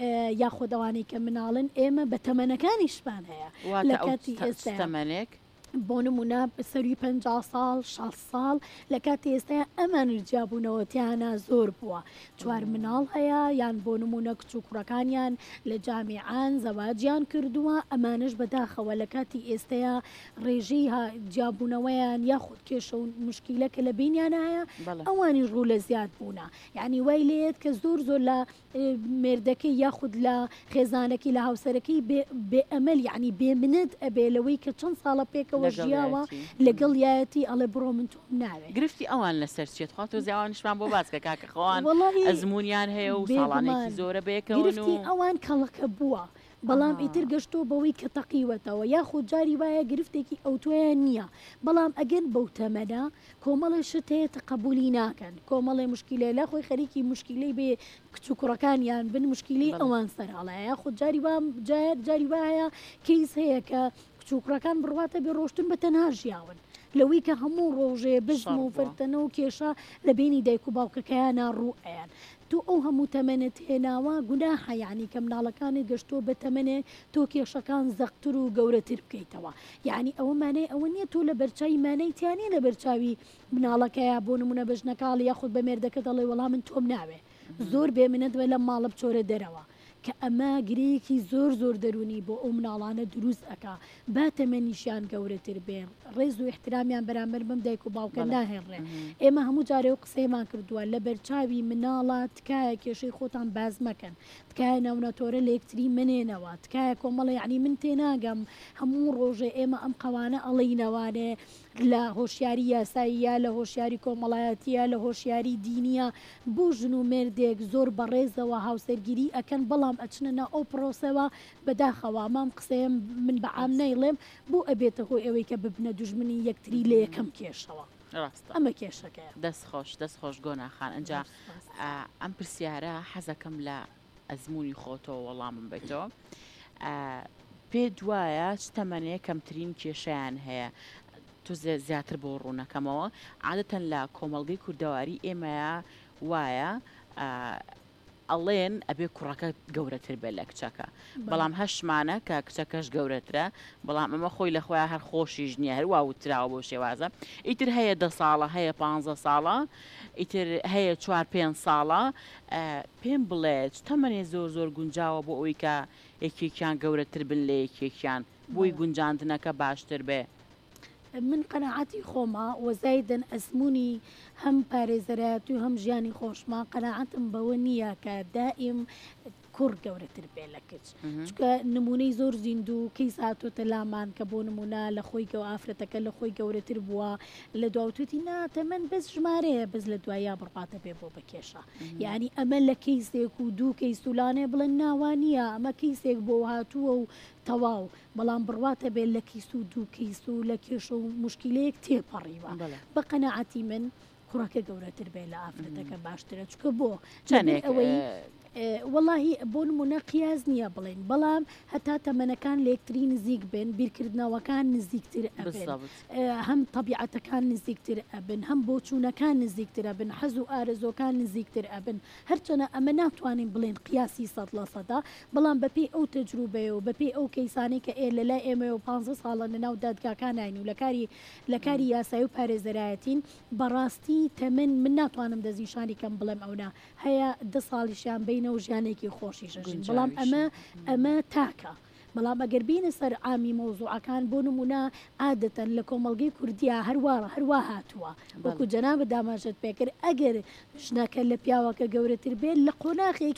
یاخۆدەوانی کە مناڵن ئێمە بە تەمەنەکانی شپان هەیە لە کاتی ئێستا تەمەنێک بۆ نمونە سەروی 50 ساڵ 60 ساڵ لە کاتی ئێستا ئەمان جیابوونەوەتیانە زۆر بووە چوار مناڵ هەیە یان بۆ نمونە کچ و کوڕەکانیان لە جامیعان زەواجیان کردووە ئەمانش بەداخەوە لە کاتی ئێستەیە ڕێژەی جیابوونەوەیان یاخود کێشە و مشکیلەکە لە بینیانە هەیە ئەوانی ڕوو لە زیاد بوونە یعنی وای لێت کە زۆر زۆر لە مێردەکەی یاخود لە خێزانەکەی لە هاوسەرەکەی بێئەمەل یعنی بێمنت ئەبێ لەوەی کە چەند ساڵە پێکەوە ژیاوە لەگەڵ یایەتی ئەڵێ بڕۆ من تۆم ناوێت گرفتی ئەوان لەسەر چێت خوا تۆ زیاوانشمان بۆ باسکە کاکەخەوان ئەزمونیان هەیە و ساڵانێکی زۆرە بێکەوە ئەوان کەڵەکە بووە بەڵام ئیتر گەشتۆ بەوەی کە تەقیوەتەوە یاخود جاری وایە گرفتێکی ئەوتۆیان نییە بەڵام ئەگەن بەو تەمەدا کۆمەڵی شت هەیە تەقەبولی ناکەن کۆمەڵی مشکلێ لە خۆی خەریکی مشکلەی بێ کچ و کوڕەکانیان بن مشکلی ئەوان سەرهاڵەیە یاخود جاری وایە کەیس هەیە کە کچ و کوڕەکان بڕواتە بێ ڕۆشتن بە تەنها ژیاون لەوەی کە هەموو ڕۆژێ بزم و فەرتەنە و کێشە لە بینی دایک و باوکەکەیانە ڕوئیان تۆ ئەو هەموو تەمەنت هێناوە گوناحە یعنی کە مناڵەکانی گەشتۆ بە تەمەنێ تۆ کێشەکان زەقتر و گەورەتر بکەیتەوە یعنی ئەوە مانەی ئەوە نییە تۆ لە بەرچاوی مانەی تیانێ لە بەرچاوی مناڵەکەیە بۆ نمونە بەژنەکاڵ یاخود بە مێردەکە دەڵێ وەڵام من تۆم ناوێ زۆر بێمنەت بە لە ماڵە بچۆرە دەرەوە کە ئەمە گرەیەکی زۆر زۆر دەرونی بۆ ئەو مناڵانە دروست ئەکا با تەمەنیشیان گەورەتر بێن ڕێز و احترامیان بەرامبەر بم دایک و باوکە ناهێنڕێ ئێمە هەموو جارێ و قسەیمان کردووە لە بەرچاوی مناڵە تکایە کێشەی خۆتان باز مەکەن تکایە ناونەتۆرە لە یەکتری منێنەوە تکایە کۆمەڵی یعنی من تێناگەم هەموو ڕۆژێ ئێمە ئەم قەوانە ئەڵینەوانێ لە هۆشیاری یاساییە لە هۆشیاری کۆمەڵایەتیە لە هۆشیاری دینیە بۆ ژن و مێردێک زۆر بەڕێزەوە هاوسەرگیری ئەکەن بەڵام ئەچنە ئەو پرۆسەوە بەداخەوە مام قسەیەم من بەعام نەیڵێم بۆ ئەبێتە هۆی ئەوەی کە ببنە دوژمنی یەکتری لە یەکەم کێشەوە ئەمە کێشەکەی دەستخۆش گۆناخان ئەنجا ئەم پرسیارە حەزەکەم لە ئەزمموی خۆتەوە وەڵامم بێتەوە پێ دوایە تەمەنەیە کەمترین کێشیان هەیە تو زیاتر بۆ ڕوونەکەمەوە عادەتەن لە کۆمەڵگەی کوردەواری ئێمەیە وایە ئەڵێن ئەبێ کوڕەکە گەورەتر بێت لە کچەکە بەڵام هەشمانە کە کچەکەش گەورەترە بەڵام ئەمە خۆی لە خۆیان هەر خۆشیش نییە هەروە وتراوە بۆ شێوازە ئیتر هەیە 10 ساڵە هەیە 15 ساڵە ئیتر هەیە 4-5 ساڵە پێم بڵێت تەمەنێ زۆر گونجاوە بۆ ئەوی کە یەکێکیان گەورەتر بن لە یەکێکیان بۆی گونجاندنەکە باشتر بێ من قەناعەتی خۆمە وەزایدن ئەزمموی هەم پارێزەرایەت و هەم ژیانی خۆشما قەناعەتم بەوە نییە کە دائیم کوڕ گەورەتر بێ لە کچ چکە نمونەی زۆر زیندوو کەی ساتۆتە لامان کە بۆ نمونە لە خۆی گەو ئافرەتەکە لە خۆی گەورەتر بووە لە دواوتوتی ناتەمەەن بەس ژمارەیە بز لە دوایە بڕاتە بێ بۆ بەکێشە یعنی ئەمە لە کەیسێک و دوو کەیسولانێ بڵێن ناوانە ئەمە کەیسێک بۆ هاتووە و تەواو بەڵام بڕواتە بێت لە کیس و دوو کەیس و لە کێشە و مشکلەیەک تێپەڕیوە بە قەناعەتی من کوڕەکە گەورەتر بێت لە ئافرەتەکە باشترە چکە بۆ ئەوەی واللهی بۆ نمونە قیاز نییە بڵێن بەڵام هەتا تەمەنەکان لە یەکتری نزیک بن بیرکردنەوەکان نزیکتر ئەبن هەم طبیعەتەکان نزیکتر ئەبن هەم بۆچوونەکان نزیکترە بن حەز و ئارزۆکان نزیکتر ئەبن هەرچەنە ئەمە ناتوانین بڵێن قیاسی 100% بەڵام بەپێی ئەو تەجروبەیە و بەپێی ئەو کەیسانی کە ئێ لەلای ئێمە و 15 ساڵە لەناو دادگاکانین و لە کاری یاسایی و پارێزەرایەتین بەڕاستی تەمەن من ناتوانم دەزیشانی کەم بڵێم ئەونا هەیە 10 ساڵیشیان بین و ژیانێکی خۆشی ژەژین بەڵام ئەمە تاکە بەڵام ئەگەر بینە سەر ئامی مۆزوعەکان بۆ نمونە عادەتەن لە کۆمەڵگەی کوردیا هەروە هاتووە وەکو جەنابە داماژت پێکرد ئەگەر ژنەکە لە پیاوەکە گەورەتر بێت لە قۆناغێکی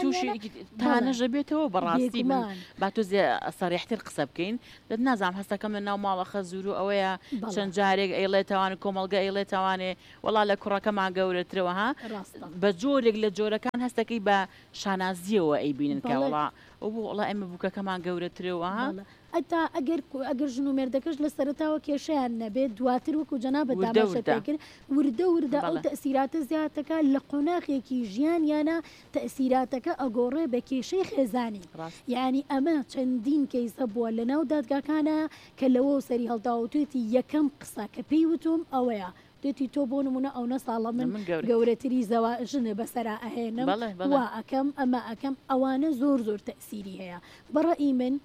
تانەژە بێتەوە بەڕاستی با تۆزێ سەریحتر قسە بکەین دەت نازام هەستەکەم لە ناو ماڵەخە زور و ئەوەیە چەند جارێک ئەیڵێتەوانە کۆمەڵگە ئەیڵێتەوانێ وەڵا لە کوڕەکەمان گەورەترەوە ها بە جۆرێک لە جۆرەکان هەستەکەی بە شانازیەوە ئەیبینن کە وڵا وڵا ئەمە بووکەکەمان گەورەترەوە ئەتا ئەگەر ژن و مێردەکەش لە سەرتاوە کێشیان نەبێت دواتر وەکو جەنابە داماشەکرد وردە ئەو تەسیراتە زیاتەکە لە قۆناغێکی ژیان یانە تەسیراتەکە ئەگۆڕێ بە کێشەی خێزانی یعنی ئەمە چەندین کەیسە بووە لە ناو دادگاکانە کە لەوە سەری هەڵداوتێتی یەکەم قسە کە پێی وتم ئەوەیە دێتی تۆ بۆ نمونە ئەو نەساڵە من گەورەتری زەوا ژنە بەسەرا ئەهێنم وا ئەەکەم ئەمە ئەەکەم ئەوانە زۆر تەسیری هەیە بەڕەئی من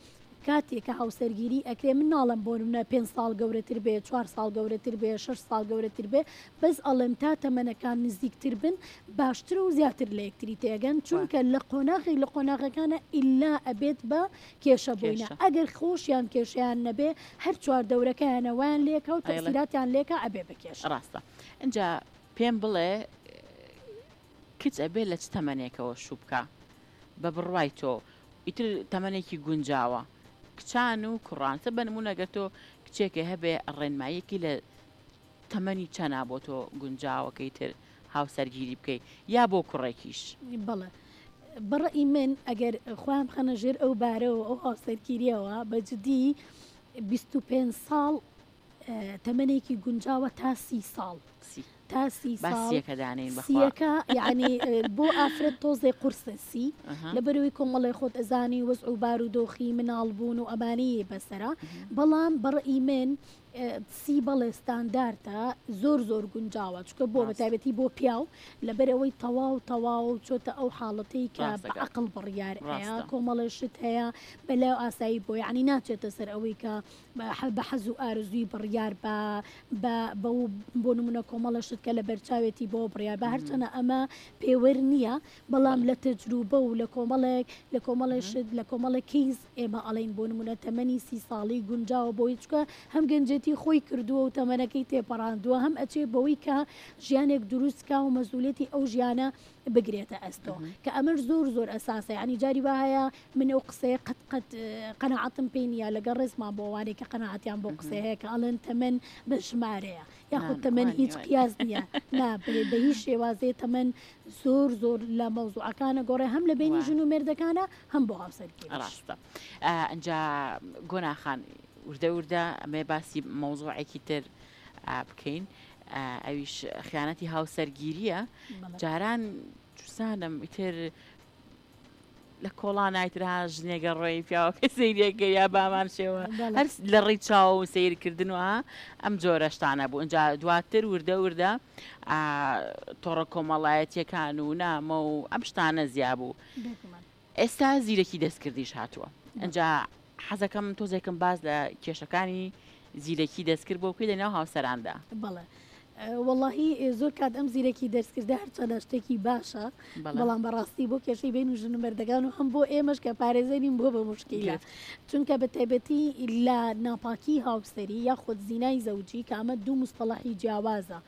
کاتێککە هاوسەرگیری ئەکرێ من ناڵم بۆ منە 5 ساڵ گەورەتر بێ 4 ساڵ گەورەتر بێ 6 ساڵ گەورەتر بێ بەس ئەڵێم تا تەمەنەکان نزیکتر بن باشتر و زیاتر لە یەکتری تێگەن چونکە لە قۆناغەکانە ئللا ئەبێت بە کێشە بووینە ئەگەر خۆشیان کێشیان نەبێ هەر چوار دەورەکەیانەوەیان لێکە و تەسیراتیان لێکە ئەبێ بە کێش ڕاستە اینجا پێم بڵێ کچ ئەبێ لە چ تەمەنێکەوە شوو بکە بە بڕوای تۆ ئیتر تەمەنێکی گونجاوە کچان و کوڕانسە بە نمونەگە تۆ کچێکە هەبێ ڕێنمایەکی لە تەمەنی چەنا بۆ تۆ گونجاوەکەی تر هاوسەرگیری بکەیت یا بۆ کوڕێکیش بەڵێ بەڕئی من ئەگەر خۆیان بخەنە ژێر ئەو بارەوە ئەو هاوسەرگیریەوە بەجددی 25 ساڵ تەمەنێکی گونجاوە تا 30 ساڵ تا 30 ساڵ سیەکە یعنی بۆ ئافرەت تۆزێ قورسەسی لەبەرەوەی کۆمەڵی خۆت ئەزانی وەزع و بارودۆخی مناڵبوون و ئەمانەیە بەسەرا بەڵام بەڕئی من سی بەڵێ ستانداردە زۆر گونجاوە چکە بۆ بەتابەتی بۆ پیاو لەبەرەوەی تەواو چۆتە ئەو حاڵەتەی کە بەعقل بڕیار هەیە کۆمەڵێشت هەیە بەلاو ئاسایی بۆ یعنی ناچێتە سەر ئەوەی کە بە حەز و ئارزووی بڕیار بۆ نمونە کۆمەڵەشت کە لە بەرچاوێتی بۆ بڕیار بە هەرچەنە ئەمە پێوەر نییە بەڵام لە تەجروبە و لە کۆمەڵێشت لە کۆمەڵە کەیز ئێمە ئەڵین بۆ نمونە تەمەنی 30 ساڵی گونجاوە بۆی چکە هەم گەنجێتی خۆی کردووە و تەمەنەکەی تێپەڕاندووە هەم ئەچێ بەوەی کە ژیانێک دروستکە و مەزوولێتی ئەو ژیانە بگرێتە ئەستۆ کە ئەمەش زۆر ئەساسە ینی جاری وایە من ئەو قسەیە قەت قەنەعەتم پێی نیە لەگەڵ ڕێزمان بۆ وانێک کە قەنەعەتیان بۆ قسە هەیە کە ئەڵێن تەمەن بە ژمارەیە یاخود تەمەن هیچ قیاس نییە بە هیچ شێوازێ تەمەن زۆر لە مەوزوعەکانە گۆڕێ هەم لە بینی ژن و مێردەکانە هەم بۆ هاوسەرگیری ڕاستە ئەنجا گۆناخان وردە ئەمێ باسی مەوزوعێکی تر بکەین ئەویش خیانەتی هاوسەرگیریە جاران چوسانم ئیتر لە کۆڵان نایترها ژنێگە ڕۆی پیاوەکە سەیرێکە یا بامان شێوە هەر لە ڕێی چاو و سیرکردنەوە ئەم جۆرەشتانە بوو اینجا دواتر وردە تۆڕە کۆمەڵایەتیەکان و نامە و ئەم شتانە زیابوو ئێستا زیرەکی دەستکردیش هاتووە اینجا حەزەکەم تۆزێکم باز لە کێشەکانی زیرەکی دەستکرد بۆ بکەی لەناو هاوسەراندا بەڵێ واللهی زۆر کات ئەم زیرەکی دەستکردە هەرچەندە شتێکی باشە بەڵام بەڕاستی بۆ کێشەی بین و ژن و مەردەکان و هەم بۆ ئێمەش کە پارێزەرین بۆ بە مشکیلە چونکە بە تایبەتی لە ناپاکی هاوسەری یاخود زینای زەوجی کە ئەمە دوو مستەڵەحی جیاوازە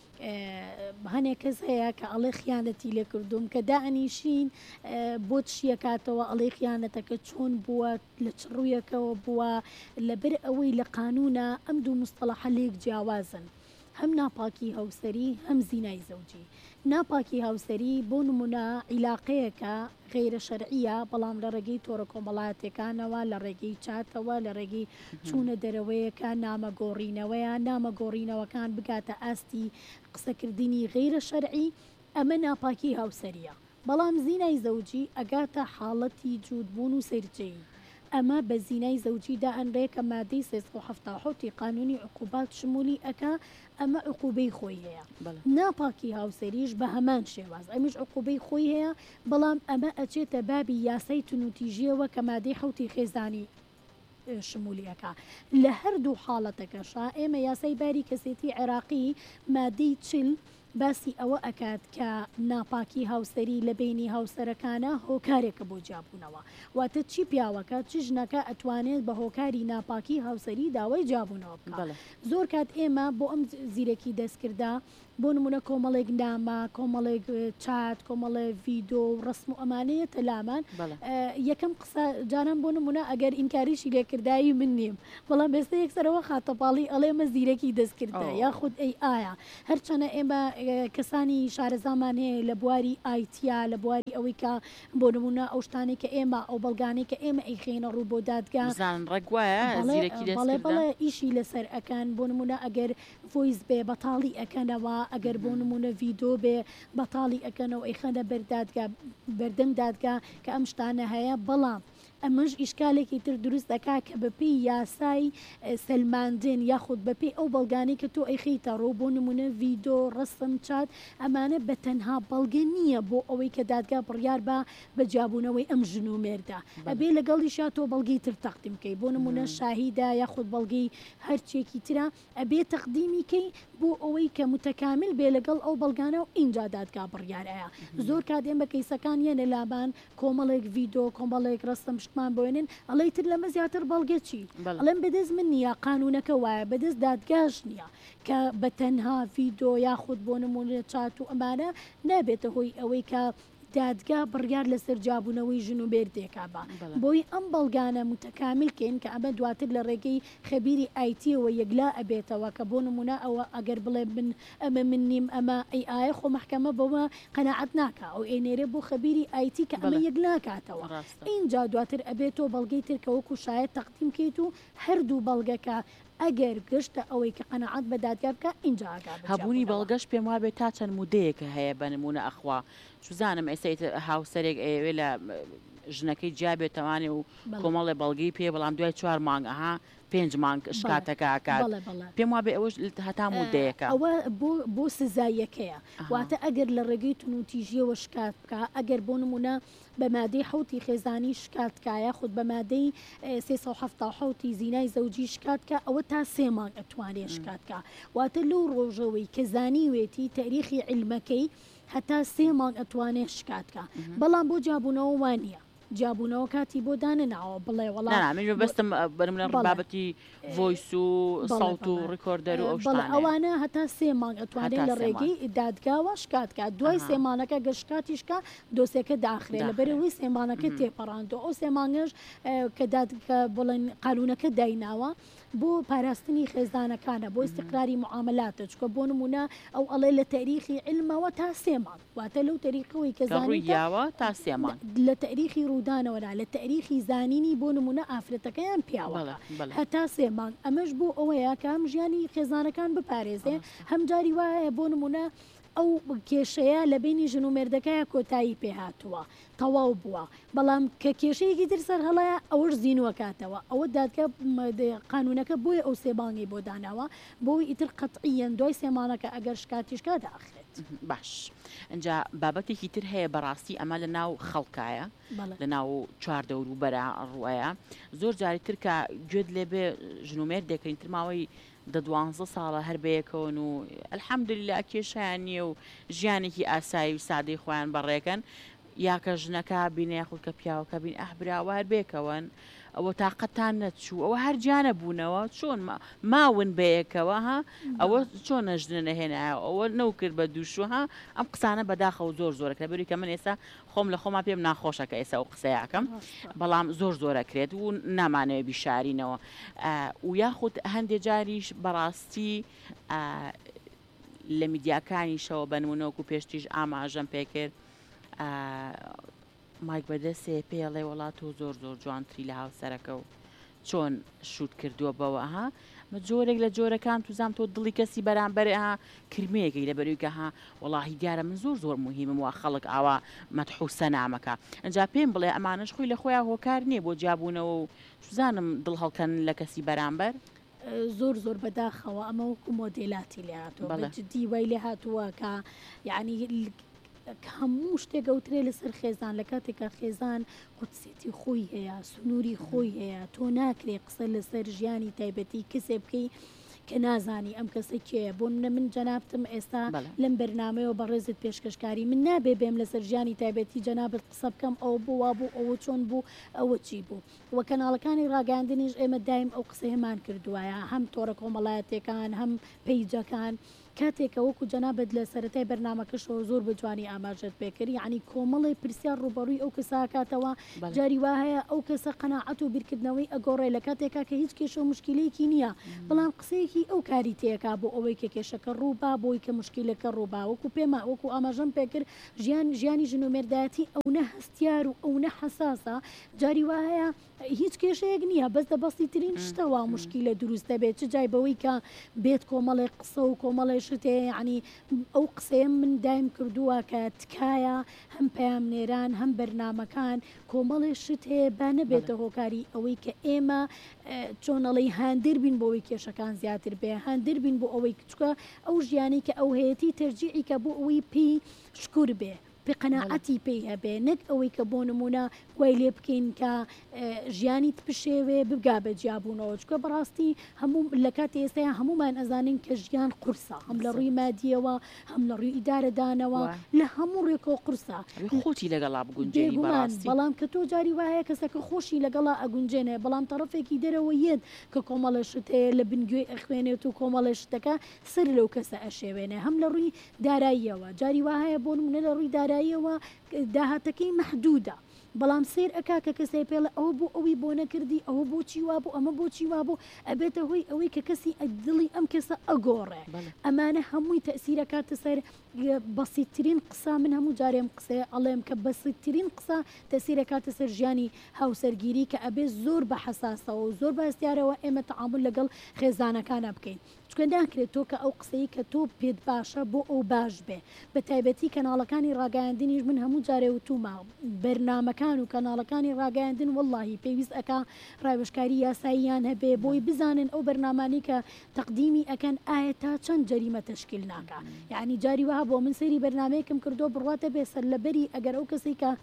هەنێک کەس هەیە کە ئەڵێ خیانەتی لێ کردوم کە دائنیشین بۆ چیەکاتەوە ئەڵێ خیانەتەکە چۆن بووە لە چ ڕوویەکەوە بووە لەبەر ئەوەی لە قانونە ئەم دوو مستەڵەحە لێک جیاوازن هەم ناپاکی هاوسەری هەم زینای زەوجی ناپاکی هاوسەری بۆ نمونە عیلاقەیەکە غیرە شەرعیە بەڵام لە ڕێگەی تۆڕە کۆمەڵایەتەکانەوە لە ڕێگەی چاتەوە لە ڕێگەی چوونە دەرەوەیەکە نامەگۆڕینەوەیە نامەگۆڕینەوەکان بگاتە ئاستی قسەکردنی غیرە شەرعی ئەمە ناپاکی هاوسەریە بەڵام زینای زەوجی ئەگاتە حاڵەتی جوودبوون و سەرجەی ئەمە بە زینای زەوجیدا ئەنرێکە مادەی 377 قانونی عقوبات شمولی ئەکا ئەمە عقوبەی خۆی هەیە ناپاکی هاوسەریش بە هەمان شێواز ئەمیش عقوبەی خۆی هەیە بەڵام ئەمە ئەچێتە بابی یاسای تونوتیژیەوە کە مادەی حوتی خێزانی شمولیەکە لە هەردوو حاڵەتەکەشا ئێمە یاسای باری کەسێتی عێراقی مادەی 40 باسی ئەوە ئەکات کە ناپاکی هاوسەری لە بینی هاوسەرەکانە هۆکارێکە بۆ جیابوونەوە واتە چی پیاوەکە چ ژنەکە ئەتوانێت بە هۆکاری ناپاکی هاوسەری داوای جیابوونەوە بکات زۆر کات ئێمە بۆ ئەم زیرەکی دەستکردا بۆ نمونە کۆمەڵێک نامە کۆمەڵێک چات کۆمەڵێ ڤیدۆ و ڕسم و ئەمانەیە تەلامان یەکەم قسە جانم بۆ نمونە ئەگەر ئینکاریشی لێکردایی من نیم بەڵام بێستا یەکسەرەوە خاتەپاڵی ئەڵێمە زیرەکی دەستکردە یاخود ئەی ئایا هەرچەنە ئێمە کەسانی شارەزامان هەیە لە بواری ئایتیا لە بواری ئەوەی کە بۆ نمونە ئەو شتانێک کە ئێمە ئەو بەڵگانەی کە ئێمە ئەیخێنە ڕوو بۆ دادگا بەڵێ ئیشی لەسەر ئەکەن بۆ نمونە ئەگەر ڤۆیس بێ بەتاڵی ئەکەنەوە ئەگەر بۆ نمونە ڤیدۆ بێ بەتاڵی ئەکەنەوە ئەیخەنە بەردەم دادگا کە ئەم شتانە هەیە بەڵام ئەمەش ئیشکالێکی تر دروست دەکا کە بەپی یاسای سلماندن یاخود بەپی ئەو بەڵگانی کە تۆ ئەیخیتە ڕۆ بۆ نمونە ڤیدۆ ڕستم چات ئەمانە بە تەنها بەڵگە نییە بۆ ئەوەی کە دادگا بڕیار بە بەجیابوونەوەی ئەم ژن و مێردا ئەبێ لەگەڵیشا تۆ بەڵگی تر تەقدیم بکەی بۆ نمونە شاهیدا یاخود بەڵگەی هەرچێکی ترە ئەبێ تەقدیمیکەی بۆ ئەوەی کە متەکامل بێ لەگەڵ ئەو بەڵگانە و ئینجا دادگا بڕیارەیە زۆر کاتێن بە کەیسەکان یەنە لابان کۆمەڵێک ڤیدۆ کۆمەڵێک ڕستم شتمان بۆێنن ئەڵەی تر لەمە زیاتر بەڵگە چی ئەڵێم بەدەست من نییە قانونەکە وایە بەدەست دادگاش نییە کە بە تەنها ڤیدۆ یاخود بۆ نمونە چات و ئەمانە نابێتە هۆی ئەوەی کە دادگا بڕیار لەسەر جابوونەوەی ژن و بێردێکا بە بۆی ئەم بەڵگانە متەکاملکەین کە ئەمە دواتر لە ڕێگەی خەبیری ئایتیەوە یەکلا ئەبێتەوە کە بۆ نمونە ئەوە ئەگەر بڵێ من ئەمە من نیم ئەمە ئەی ئاە خۆ محکەمە بەوە قەناعەت ناکە ئەو ئێنێرە بۆ خەبیری ئایتی کە ئەمە یەکلا کاتەوە اینجا دواتر ئەبێتەوە بەڵگەی ترکە وەکو شایەت تەقدیم کەیت و هەردوو بەڵگەکە ئەگەر گشتە ئەوەی کە قەنەعەت بە دادگا بکە اینجا هەبوونی بەڵگەش پێم وابێت تا چەند مودەیەکە هەیە بە نمونە ئەخوا سوزانم ئێستا هاوسەرێک ئێوێ لە ژنەکەی جیابێتەوانێ و کۆمەڵێ بەڵگەی پێ بەڵام دوای 4 مانگ ئەها 5 مانگ شکاتەکە ئاکات پێم وابێ ئەوەش هەتا مودەیەکە ئەوە بۆ سزایەکەیە واتە ئەگەر لە ڕێگەی تونوتیژیەوە شکات بکە ئەگەر بۆ نمونە بە مادەی حوتی خێزانی شکاتکایە خود بە مادەی 370 زینای زەوجی شکاتکە ئەوە تا 3 مانگ ئەتوانێت شکاتکە واتە لەو ڕۆژەوەی کە زانیوێتی تاریخی علمەکەی هەتا 3 مانگ ئەتوانێت شکاتکە بەڵام بۆ جابوونەوە وانە جابوونەوە کاتی بۆ دانناوە بڵێ وەڵام بەستم بەرمە بابەتی ڤۆیس و ساڵت و ڕیکۆردەر و ئەوانە هەتا 3 مانگ ئەتوانێت لە ڕێگەی دادگاوە شکاتکە دوای سێمانەکە گەشتکاتیشکە دۆسێکە داخرێ لە بەرەوەی سێمانەکە تێپەڕاندەوە ئەو سێمانگەش کە بڵێن قانونەکە دایناوە بۆ پاراستنی خێزانەکانە بۆ استقراری معاملاتە چکە بۆ نمونە ئەو ئەڵێ لە تاریخی علمەوە تا 3 مانگ واتە لەو تاریخەوەی کە زانیتەوە تا 3 مانگ لە تاریخی ڕوودانەوەدا لە تاریخی زانینی بۆ نمونە ئافرەتەکەیان پیاوە هەتا 3 مانگ ئەمەش بۆ ئەوەیە کە هەم ژیانی خێزانەکان بپارێزێ هەم جاری وایە بۆ نمونە ئەو کێشەیە لە بینی ژن و مێردەکەیە کۆتایی پێهاتووە تەواو بووە بەڵام کە کێشەیەکی تر سەر هەڵەیە ئەوەش زیینوەکاتەوە ئەوە دادگا قانونەکە بۆیە ئەو سێبانگی بۆ داناوە بۆی ئیتر قەتعیەن دوای سێمانەکە ئەگەر شکاتیشکە داخرێت باش ئەجا بابەتێکی تر هەیە بەڕاستی ئەمە لە ناو خەڵکایە لە ناو چواردە وروبەرە ڕوایە زۆر جاری تر کە گوێت لێبێ ژن و مێردێکین تر ماوەی 12 ساڵە هەر بەیەکەون و ئەلحەمدوللا کێشیان نییە و ژیانێکی ئاسایی و سادەی خۆیان بەڕێکەن یاکە ژنەکە بینێ یاخود کە پیاوەکە بین ئەحبراوە هەر بێکەوەن ئەوە تااقەتان نەچوو ئەوە هەر گیانە بوونەوە چۆن ماون بەیەکەوە ها ئەوە چۆن نەژنە نەهێنایە ئەوە نەو کرد بە دووشوها ئەم قسانە بەداخە و زۆر زۆرەکە بەری کە من ئێستا خۆم لە خۆما پێم ناخۆشەکە ئێستا و قسەیەکەم بەڵام زۆر زۆرەکرێت و نامانەوە بیشارینەوە و یاخود هەندێک جاریش بەڕاستی لە میدیاکانیشەوە بنمونەوەکو پێشتیش ئاماژەم پێکرد مایک بەدەستێ پێڵێ وڵات و زۆر زۆر جوانتری لە هاوسەرەکە و چۆن شوت کردووە بەوە ها جۆرێک لە جۆرەکان توزام تۆ دڵی کەسی بەرامبەرها کرمەیەکی لە بەرویکە ها وڵاهی دیارە من زۆر زۆر مهمم وە خەڵک ئاوا مەدحوسە نامەکە ئەجا پێم بڵێ ئەمانش خۆی لە خۆیان هۆکار نییە بۆ جیابوونەوە و توزانم دڵ هەڵکەن لە کەسی بەرامبەر زۆر زۆر بەداخەوە ئەمە وەکو مۆدێلاتی لێ هاتووە بەجددی وای لێ هاتووە کە یعنی هەموو شتێک گەوترێ لەسەر خێزان لە کاتێکە خێزان قوتسێتی خۆی هەیە سنووری خۆی هەیە تۆ ناکرێ قسە لەسەر ژیانی تایبەتی کەسێ بکەی کە نازانی ئەم کەسە کێە بۆ من جەنابتم ئێستا لەم بەرنامەیەوە بە ڕێزت پێشکەشکاری من نابێ بێم لەسەر ژیانی تایبەتی جەنابەت قسە بکەم ئەو بوو وا بوو ئەوە چۆن بوو ئەوە چی بوو وە کەناڵەکانی ڕاگەاندنیش ئێمە دایم ئەو قسە هێمان کردووایە هەم تۆڕە کۆمەڵایەتەکان هەم پەیجەکان کاتێکە وەکو جەنابەت لە سەرەتای بەرنامەکەشەوە زۆر بەجوانی ئاماژەت پێکرد یعنی کۆمەڵی پرسیار ڕوبەڕووی ئەو کەساکاتەوە جاری وا هەیە ئەو کەسە قەناعەت و بیرکردنەوەی ئەگۆڕێ لە کاتێکا کە هیچ کێشە و مشکلەیەکی نییە بەڵام قسەیەکی ئەو کاری تێکا بۆ ئەوەی کە کێشەکە ڕووبا بۆی کە مشکلەکە ڕووبا وەکو پێمە وەکو ئاماژەم پێکرد ژیانی ژن و مێردایەتی ئەو نە هەستیار و ئەو نە حەساسە جاری وا هەیە هیچ کێشەیەک نییە بەس دەبەستی ترین شتەوە مشکلە دروست دەبێت چ جای بەوەی کە بێت کۆمەڵی قسە و کۆمەڵی شتێ ینی ئەو قسەیە من دایم کردووە کە تکایە هەم پامنێران هەم بەرنمەکان کۆمەڵی شت هەیە با نەبێتە هۆکاری ئەوەی کە ئێمە چۆنەڵی هاندر بین بۆ ئەوەی کێشەکان زیاتر بێ هاندر بین بۆ ئەوەی کچکە ئەو ژیانی کە ئەو هەیەی تەرجیعی کە بۆ ئەوەی پێی شکور بێ قەناعەتی پێی هەبێ نەک ئەوەی کە بۆ نمونە وای لێ بکەین کە ژیانیت بشێوێ بگا بە جیابوونەوە چکە بەڕاستی هەموو لە کاتی ئێستاە هەمومان ئەزانین کە ژیان قورسە هەم لە ڕووی مادیەوە هەم لە ڕووی ئیدارەدانەوە لە هەموو ڕێکۆ قورسە خۆتی لەگەڵا بگونجێنی بەڕاستی بەڵام کە تۆ جاری وایە کەسەکە خۆشی لەگەڵا ئەگونجێنێ بەڵام تەڕفێکی دەرەوە یەت کە کۆمەڵە شت هەیە لە بنگوێ ئەخوێنێت و کۆمەڵە شتەکە سەر لەو کەسە ئەشێوێنێ هەم لە ڕووی داراییەوە جاری وایە بۆ نمونە لە ڕووی داراییەوە داهاتەکەی مەحدودە بەڵام سیر ئەکا کە کەسێ پێڵە ئەوە بۆ ئەوی بۆ نەکردی ئەوە بۆچی وا بوو ئەمە بۆچی وا بوو ئەبێتە هۆی ئەوەی کە کەسی دڵی ئەم کەسە ئەگۆڕێ ئەمانە هەمووی تەسیرە کاتە سەر بەسیتترین قسە من هەموو جارێم قسەیە ئەڵێم کە بەسیتترین قسە تەسیرە کاتە سەر ژیانی هاوسەرگیری کە ئەبێ زۆر بە حساسەوە و زۆر باستیارەوە ئێمە تەعامل لەگەڵ خێزانەکانە بکەین چکە ناکرێت تۆ کە ئەو قسەی کە تۆ پێت باشە بۆ ئەو باش بێ بە تایبەتی کەناڵەکانی ڕاگەاندنیش من هەموو جارێ وتومە بەرنمەکان و کەناڵەکانی ڕاگەاندن واللهی پێویست ئەکا ڕاوێژکاری یاساییان هەبێ بۆی بزانن ئەو بەرنامانی کە تەقدیمی ئەکەن ئایا تا چەند جەریمە تەشکیل ناکە یعنی جاری وها بۆ من سەیری بەرنمەیەکم کردو بڕاتە بێ سەر لەبەری ئەگەر ئەو کەسی کە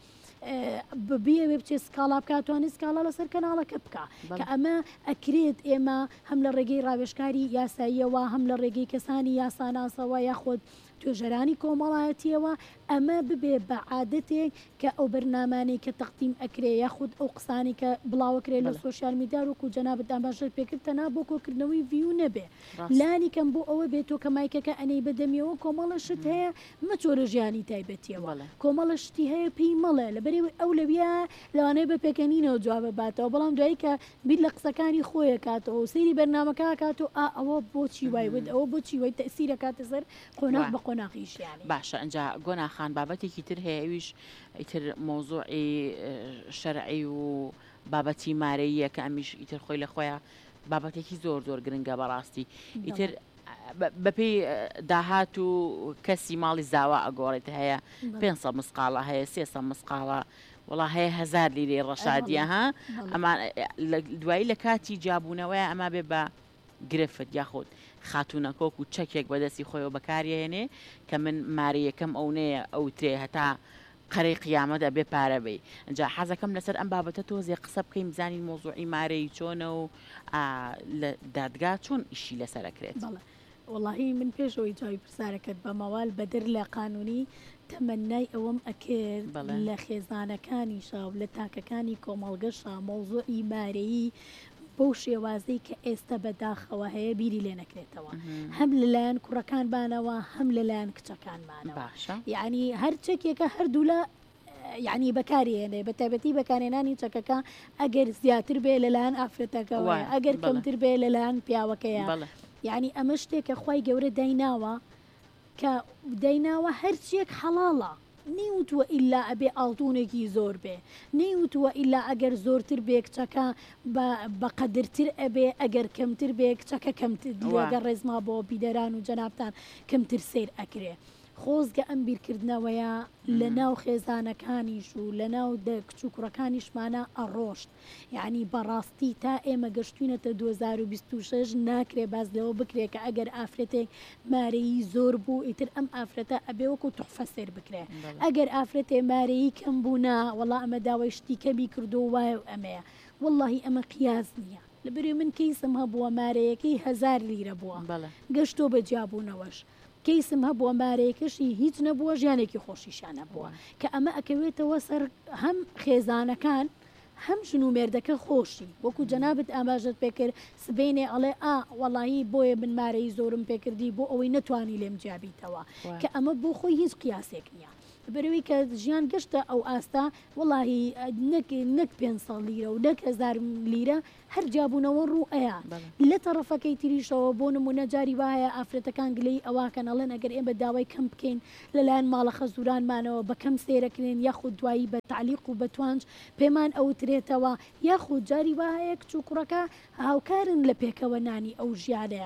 ببیە وێ بچێ سکاڵا بکاتوانێت سکاڵا لەسەر کەناڵەکە بکە کە ئەمە ئەکرێت ئێمە هەم لە ڕێگەی ڕاوێژکاری یاساییەوە هەم لە ڕێگەی کەسانی یاساناسەوە یاخۆت توێژەرانی کۆمەڵایەتیەوە ئەمە ببێ بە عادەتێک کە ئەو بەرنامانەی کە تەقدیم ئەکرێ یاخود ئەو قسانی کە بڵاوەکرێت لە سوۆسیال میدیا وەکو جەنابەت ئاماژەت پێکرد تەنها بۆ کۆکردنەوەی ڤیو نەبێ لانی کەم بۆ ئەوە بێت تۆ کە مایکەکە ئەنەی بەدەمیەوە کۆمەڵە شت هەیە مەچۆرە ژیانی تایبەتیەوە کۆمەڵە شتی هەیە پێی مەڵێ لەبەرەوەی ئەو لەویە لەوانەیە بە پێکەنینەوە جوابە باتەوە بەڵام دوایی کە بیر لە قسەکانی خۆیە کاتەوە و سەیری بەرنامەکە کاتەوە ئەوە بۆچی وایود ئەوە بۆچی وای تەسیرە کاتە سەر قۆناغ بە قۆناغیش باشە ئەجا گۆناخان بابەتێکی تر هەیە ئەویش ئیتر مۆزوعی شەرعی و بابەتی مارەیە کە ئەمیش ئیتر خۆی لە خۆیان بابەتێکی زۆر زۆر گرنگە بەڕاستی ئیتر بەپێی داهات و کەسی ماڵی زاوا ئەگۆڕێت هەیە 500 مسقاڵە هەیە 300 مسقاڵە وڵا هەیە 1000 لیرەی ڕەشادیە ها ئەمان دوایی لە کاتی جابوونەوەی ئەما بێ بە گرفت یاخۆت خاتونەکۆک و چەکێک بەدەستی خۆیەوە بەکارهێنێ کە من مارەیەکەم ئەو نەیە ئەو ترێ هەتا قەرەی قیامەتە بێ پارەبەی ئەجا حەزەکەم لەسەر ئەم بابەتە تۆزێ قسە بکەین بزانین مۆزوعی مارەی چۆنە و لە دادگا چۆن ئیشی لەسەرەکرێت واللهی من پێشەوەی جوای پرسارەکەت بە مەوال بەدر لە قانونی تەمەنای ئەوەم ئەکرد لە خێزانەکانی شاو لە تاکەکانی کۆمەڵگەشە مۆزوعی مارەیی بەو شێوازەی کە ئێستا بەداخەوە هەیە بیری لێ نەکرێتەوە هەم لەلایەن کوڕەکان بانەوە هەم لەلایەن کچەکانمانەوە یعنی هەر چەکێکە هەردوو لە یعنی بەکارێنێ بە تایبەتی بەکارێنانی چەکەکە ئەگەر زیاتر بێ لەلایەن ئافرەتەکەەوە ئەگەر کەمتر بێ لەلایەن پیاوەکەیە یعنی ئەمە شتێکە خی گەورە دایناوە کە دایناوە هەرچیەک حەڵاڵە نەیوتووە ئیلا ئەبێ ئاڵتونێکی زۆر بێ نەیوتووە ئیلا ئەگەر زۆرتر بێ کچەکە بەقەدرتر ئەبێ ئەگەر کەمتر بێ کچەکە کەمتر دیگەر ڕێزما بۆ بیدەران و جەنابتان کەمتر سیر ئەکرێ خۆزگە ئەم بیرکردنەوەیە لە ناو خێزانەکانیش و لە ناو کچ و کوڕەکانیشمانە ئەڕۆشت یعنی بەڕاستی تا ئێمە گەشتوینەتە 2026 ناکرێ باز لەوە بکرێ کە ئەگەر ئافرەتێک مارەیی زۆر بوو ئیتر ئەم ئافرەتە ئەبێ وەکو توحفە سێر بکرێ ئەگەر ئافرەتێ مارەیی کەم بوونا وەڵا ئەمە داوای شتی کەمی کردو وایە و ئەمەیە واللهی ئەمە قیاس نییە لەبەرێ من کەیسم هەبووە مارەیەکەی 1000 لیرە بووە گەشتۆ بەجیابوونەوەش کەیسم هەبووە مارەیەکەشی هیچ نەبووە ژیانێکی خۆشیشانە بووە کە ئەمە ئەکەوێتەوە سەر هەم خێزانەکان هەم ژن و مێردەکە خۆشی وەکو جەنابەت ئاماژەت پێکرد سبێنێ ئەڵێ وەڵایی بۆیە من مارەی زۆرم پێکردی بۆ ئەوەی نەتوانی لێم جیابیتەوە کە ئەمە بۆ خۆی هیچ قیاسێک نییە بەروی کە ژیان گەشتە ئەو ئاستا وڵی نەک 500 لیرە و 1000 لیرە هەر جابوونەوە ڕوو ئەیە لە تەڕەفەکەی تریشەوە بۆ نمونە جاری وایە ئافرەتەکان گلەی ئەواکەن ئەڵێن ئەگەر ئێمە داوای کەم بکەین لەلایەن ماڵە خەزورانمانەوە بەکەم سێرەکرێن یاخود دوایی بە تعلیق و بەتوانج پێمان ئەوترێتەوە یاخود جاری وایە کچ و کوڕەکە هاوکارن لە پێکەوە نانی ئەو ژیانەیە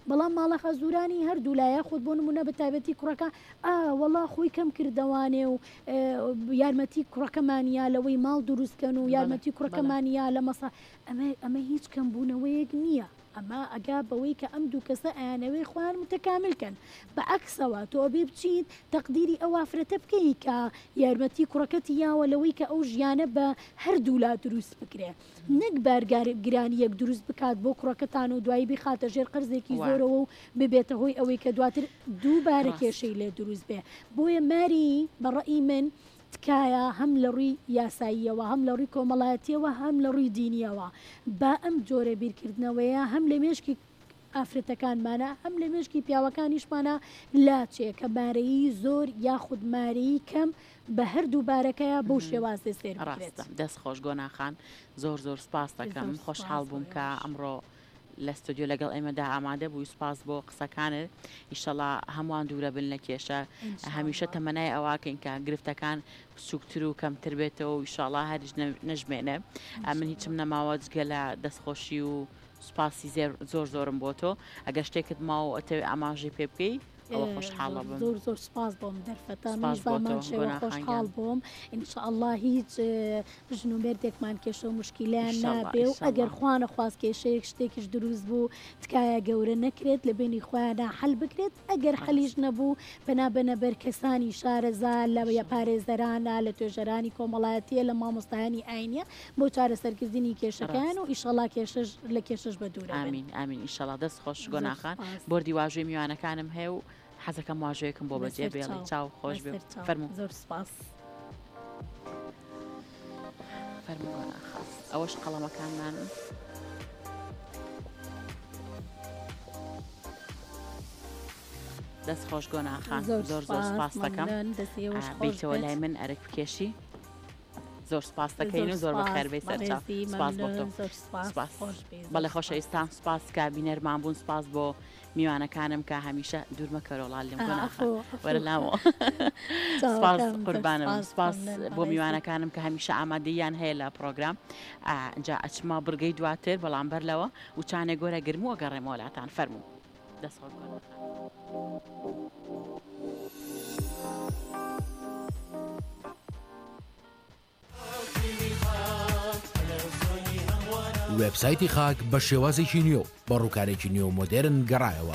بەڵام ماڵە خەزورانی هەردوو لایە خۆت بۆ نمونە بە تایبەتی کوڕەکە وەڵا خۆی کەم کردوانێ و یارمەتی کوڕەکەمانیا لەوەی ماڵ دروستکەن و یارمەتی کوڕەکەمانیا لە مەسا ئەمە هیچ کەمبوونەوەیەک نییە. ئەمە ئەگا بەوەی کە ئەم دوو کەسە ئەیانەوەی خوان متەکاملکەن بە عەکسەوە تۆ بێ بچیت تەقدیری ئەو ئافرەتە بکەی کە یارمەتی کوڕەکەتی یاوە لەوەی کە ئەو ژیانە بە هەردوو لا دروست بکرێ نەک بارگرانی یەک دروست بکات بۆ کوڕەکەتان و دوایی بخاتە ژێر قەرزێکی زۆرەوە و ببێتە هۆی ئەوەی کە دواتر دووبارە کێشەی لێ دروست بێ. بۆیە ماری بەڕەئی من تکایە هەم لە ڕووی یاساییەوە هەم لە ڕووی کۆمەڵایەتیەوە هەم لە ڕووی دینیەوە با ئەم جۆرە بیرکردنەوەیە هەم لە مێشکی ئافرەتەکانمانە هەم لە مێشکی پیاوەکانیشمانە لاچێ کە مارەیی زۆر یاخود مارەیی کەم بە هەردوو بارەکەیە بەو شێوازێ سێر بکرێت. دەست خۆش گۆناخان زۆر زۆر سپاس دەکەم خۆشحاڵ بووم کە ئەمڕۆ لە ستودیۆ لەگەڵ ئێمەدا ئامادە بووی. سپاس بۆ قسەکانت ئیشەڵا هەمووان دوورە بن لە کێشە هەمیشە تەمەنای ئەواکەین کە گرفتەکان سوکتتر و کەمتر بێتەوە و ئیشەڵا هەریش نەژمێنێ. من هیچم نەماوە جگە لە دەستخۆشی و سوپاسی زۆر زۆرم بۆ تۆ. ئەگەر شتێکت ماوە ئەتەوێ ئاماژەی پێ بکەی ئەوە خۆشحاڵە بم. زۆر سپاس بۆم دەرفەتە میزبانمان شێوە خۆشحاڵ بووم. ئینشاءالله هیچ ژن و مێردێکمان کێشە و مشکیلیان نابێ و ئەگەر خوانە خواست کێشەیەک شتێکیش دروست بوو تکایە گەورە نەکرێت لە بینی خۆیانە حەل بکرێت. ئەگەر حەلیش نەبوو بەنابەر کەسانی شارەزا لە پارێزەرانە لە توێژەرانی کۆمەڵایەتیە لە مامۆستایانی ئاینیە بۆ چارەسەرکردنی کێشەکان و ئیشەڵا لە کێشەش بە دوورە. ئامین ئامین ئیشەڵا دەست خۆش گۆناخان. بردی واژوی میوانەکانم هەیە و حەزەکەم واژەیەکم بۆ بەجێ بێڵی چاو خۆش بێ. فەرموو. زۆر سپاس. فەرموو گۆناخان. ئەوەش قەڵەمەکانمان دەست خۆش گۆناخان زۆر سپاس دەکەم. بیتەوە لای من ئەرک بکێشی. زۆر سپاس دەکەین و زۆر بەخێربێی سەرچاو. سپاس بۆ تۆ. بەڵێ خۆشەویستان سپاس کە بینەرمان بوون. سپاس بۆ میوانەکانم کە هەمیشە دوورمە کەرۆڵال لێم گۆناخان وەرە لاوە. سپاس قوربانم. سپاس بۆ میوانەکانم کە هەمیشە ئامادەیان هەیە لە پرۆگرام. ئەجا ئەچما بڕگەی دواتر بەڵام بەرلەوە و چانێ گۆرە گرمووە گەڕێمەوە لاتان. فەرموو. دەست خۆش گۆناخان. وێبسایتی خاک بە شێوازێکی نیۆ بە ڕووکارێکی نیۆ مۆدێرن گەڕایەوە.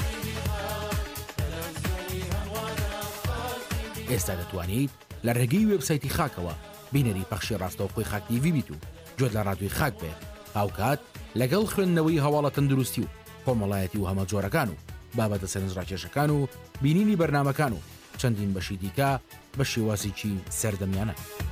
ئێستا دەتوانیت لە ڕێگەی وێبسایتی خاکەوە بینەری پەخشی ڕاستەوخۆی خاک تیڤ بیت و جۆت لە ڕادیۆی خاک بێت هاوکات لەگەڵ خوێندنەوەی هەواڵە تەندروستی و کۆمەڵایەتی و هەمە جۆرەکان و بابەتە سەرنجڕاکێشەکان و بینینی بەرنامەکان و چەندین بەشی دیکە بە شێوازێکی سەردەمیانە.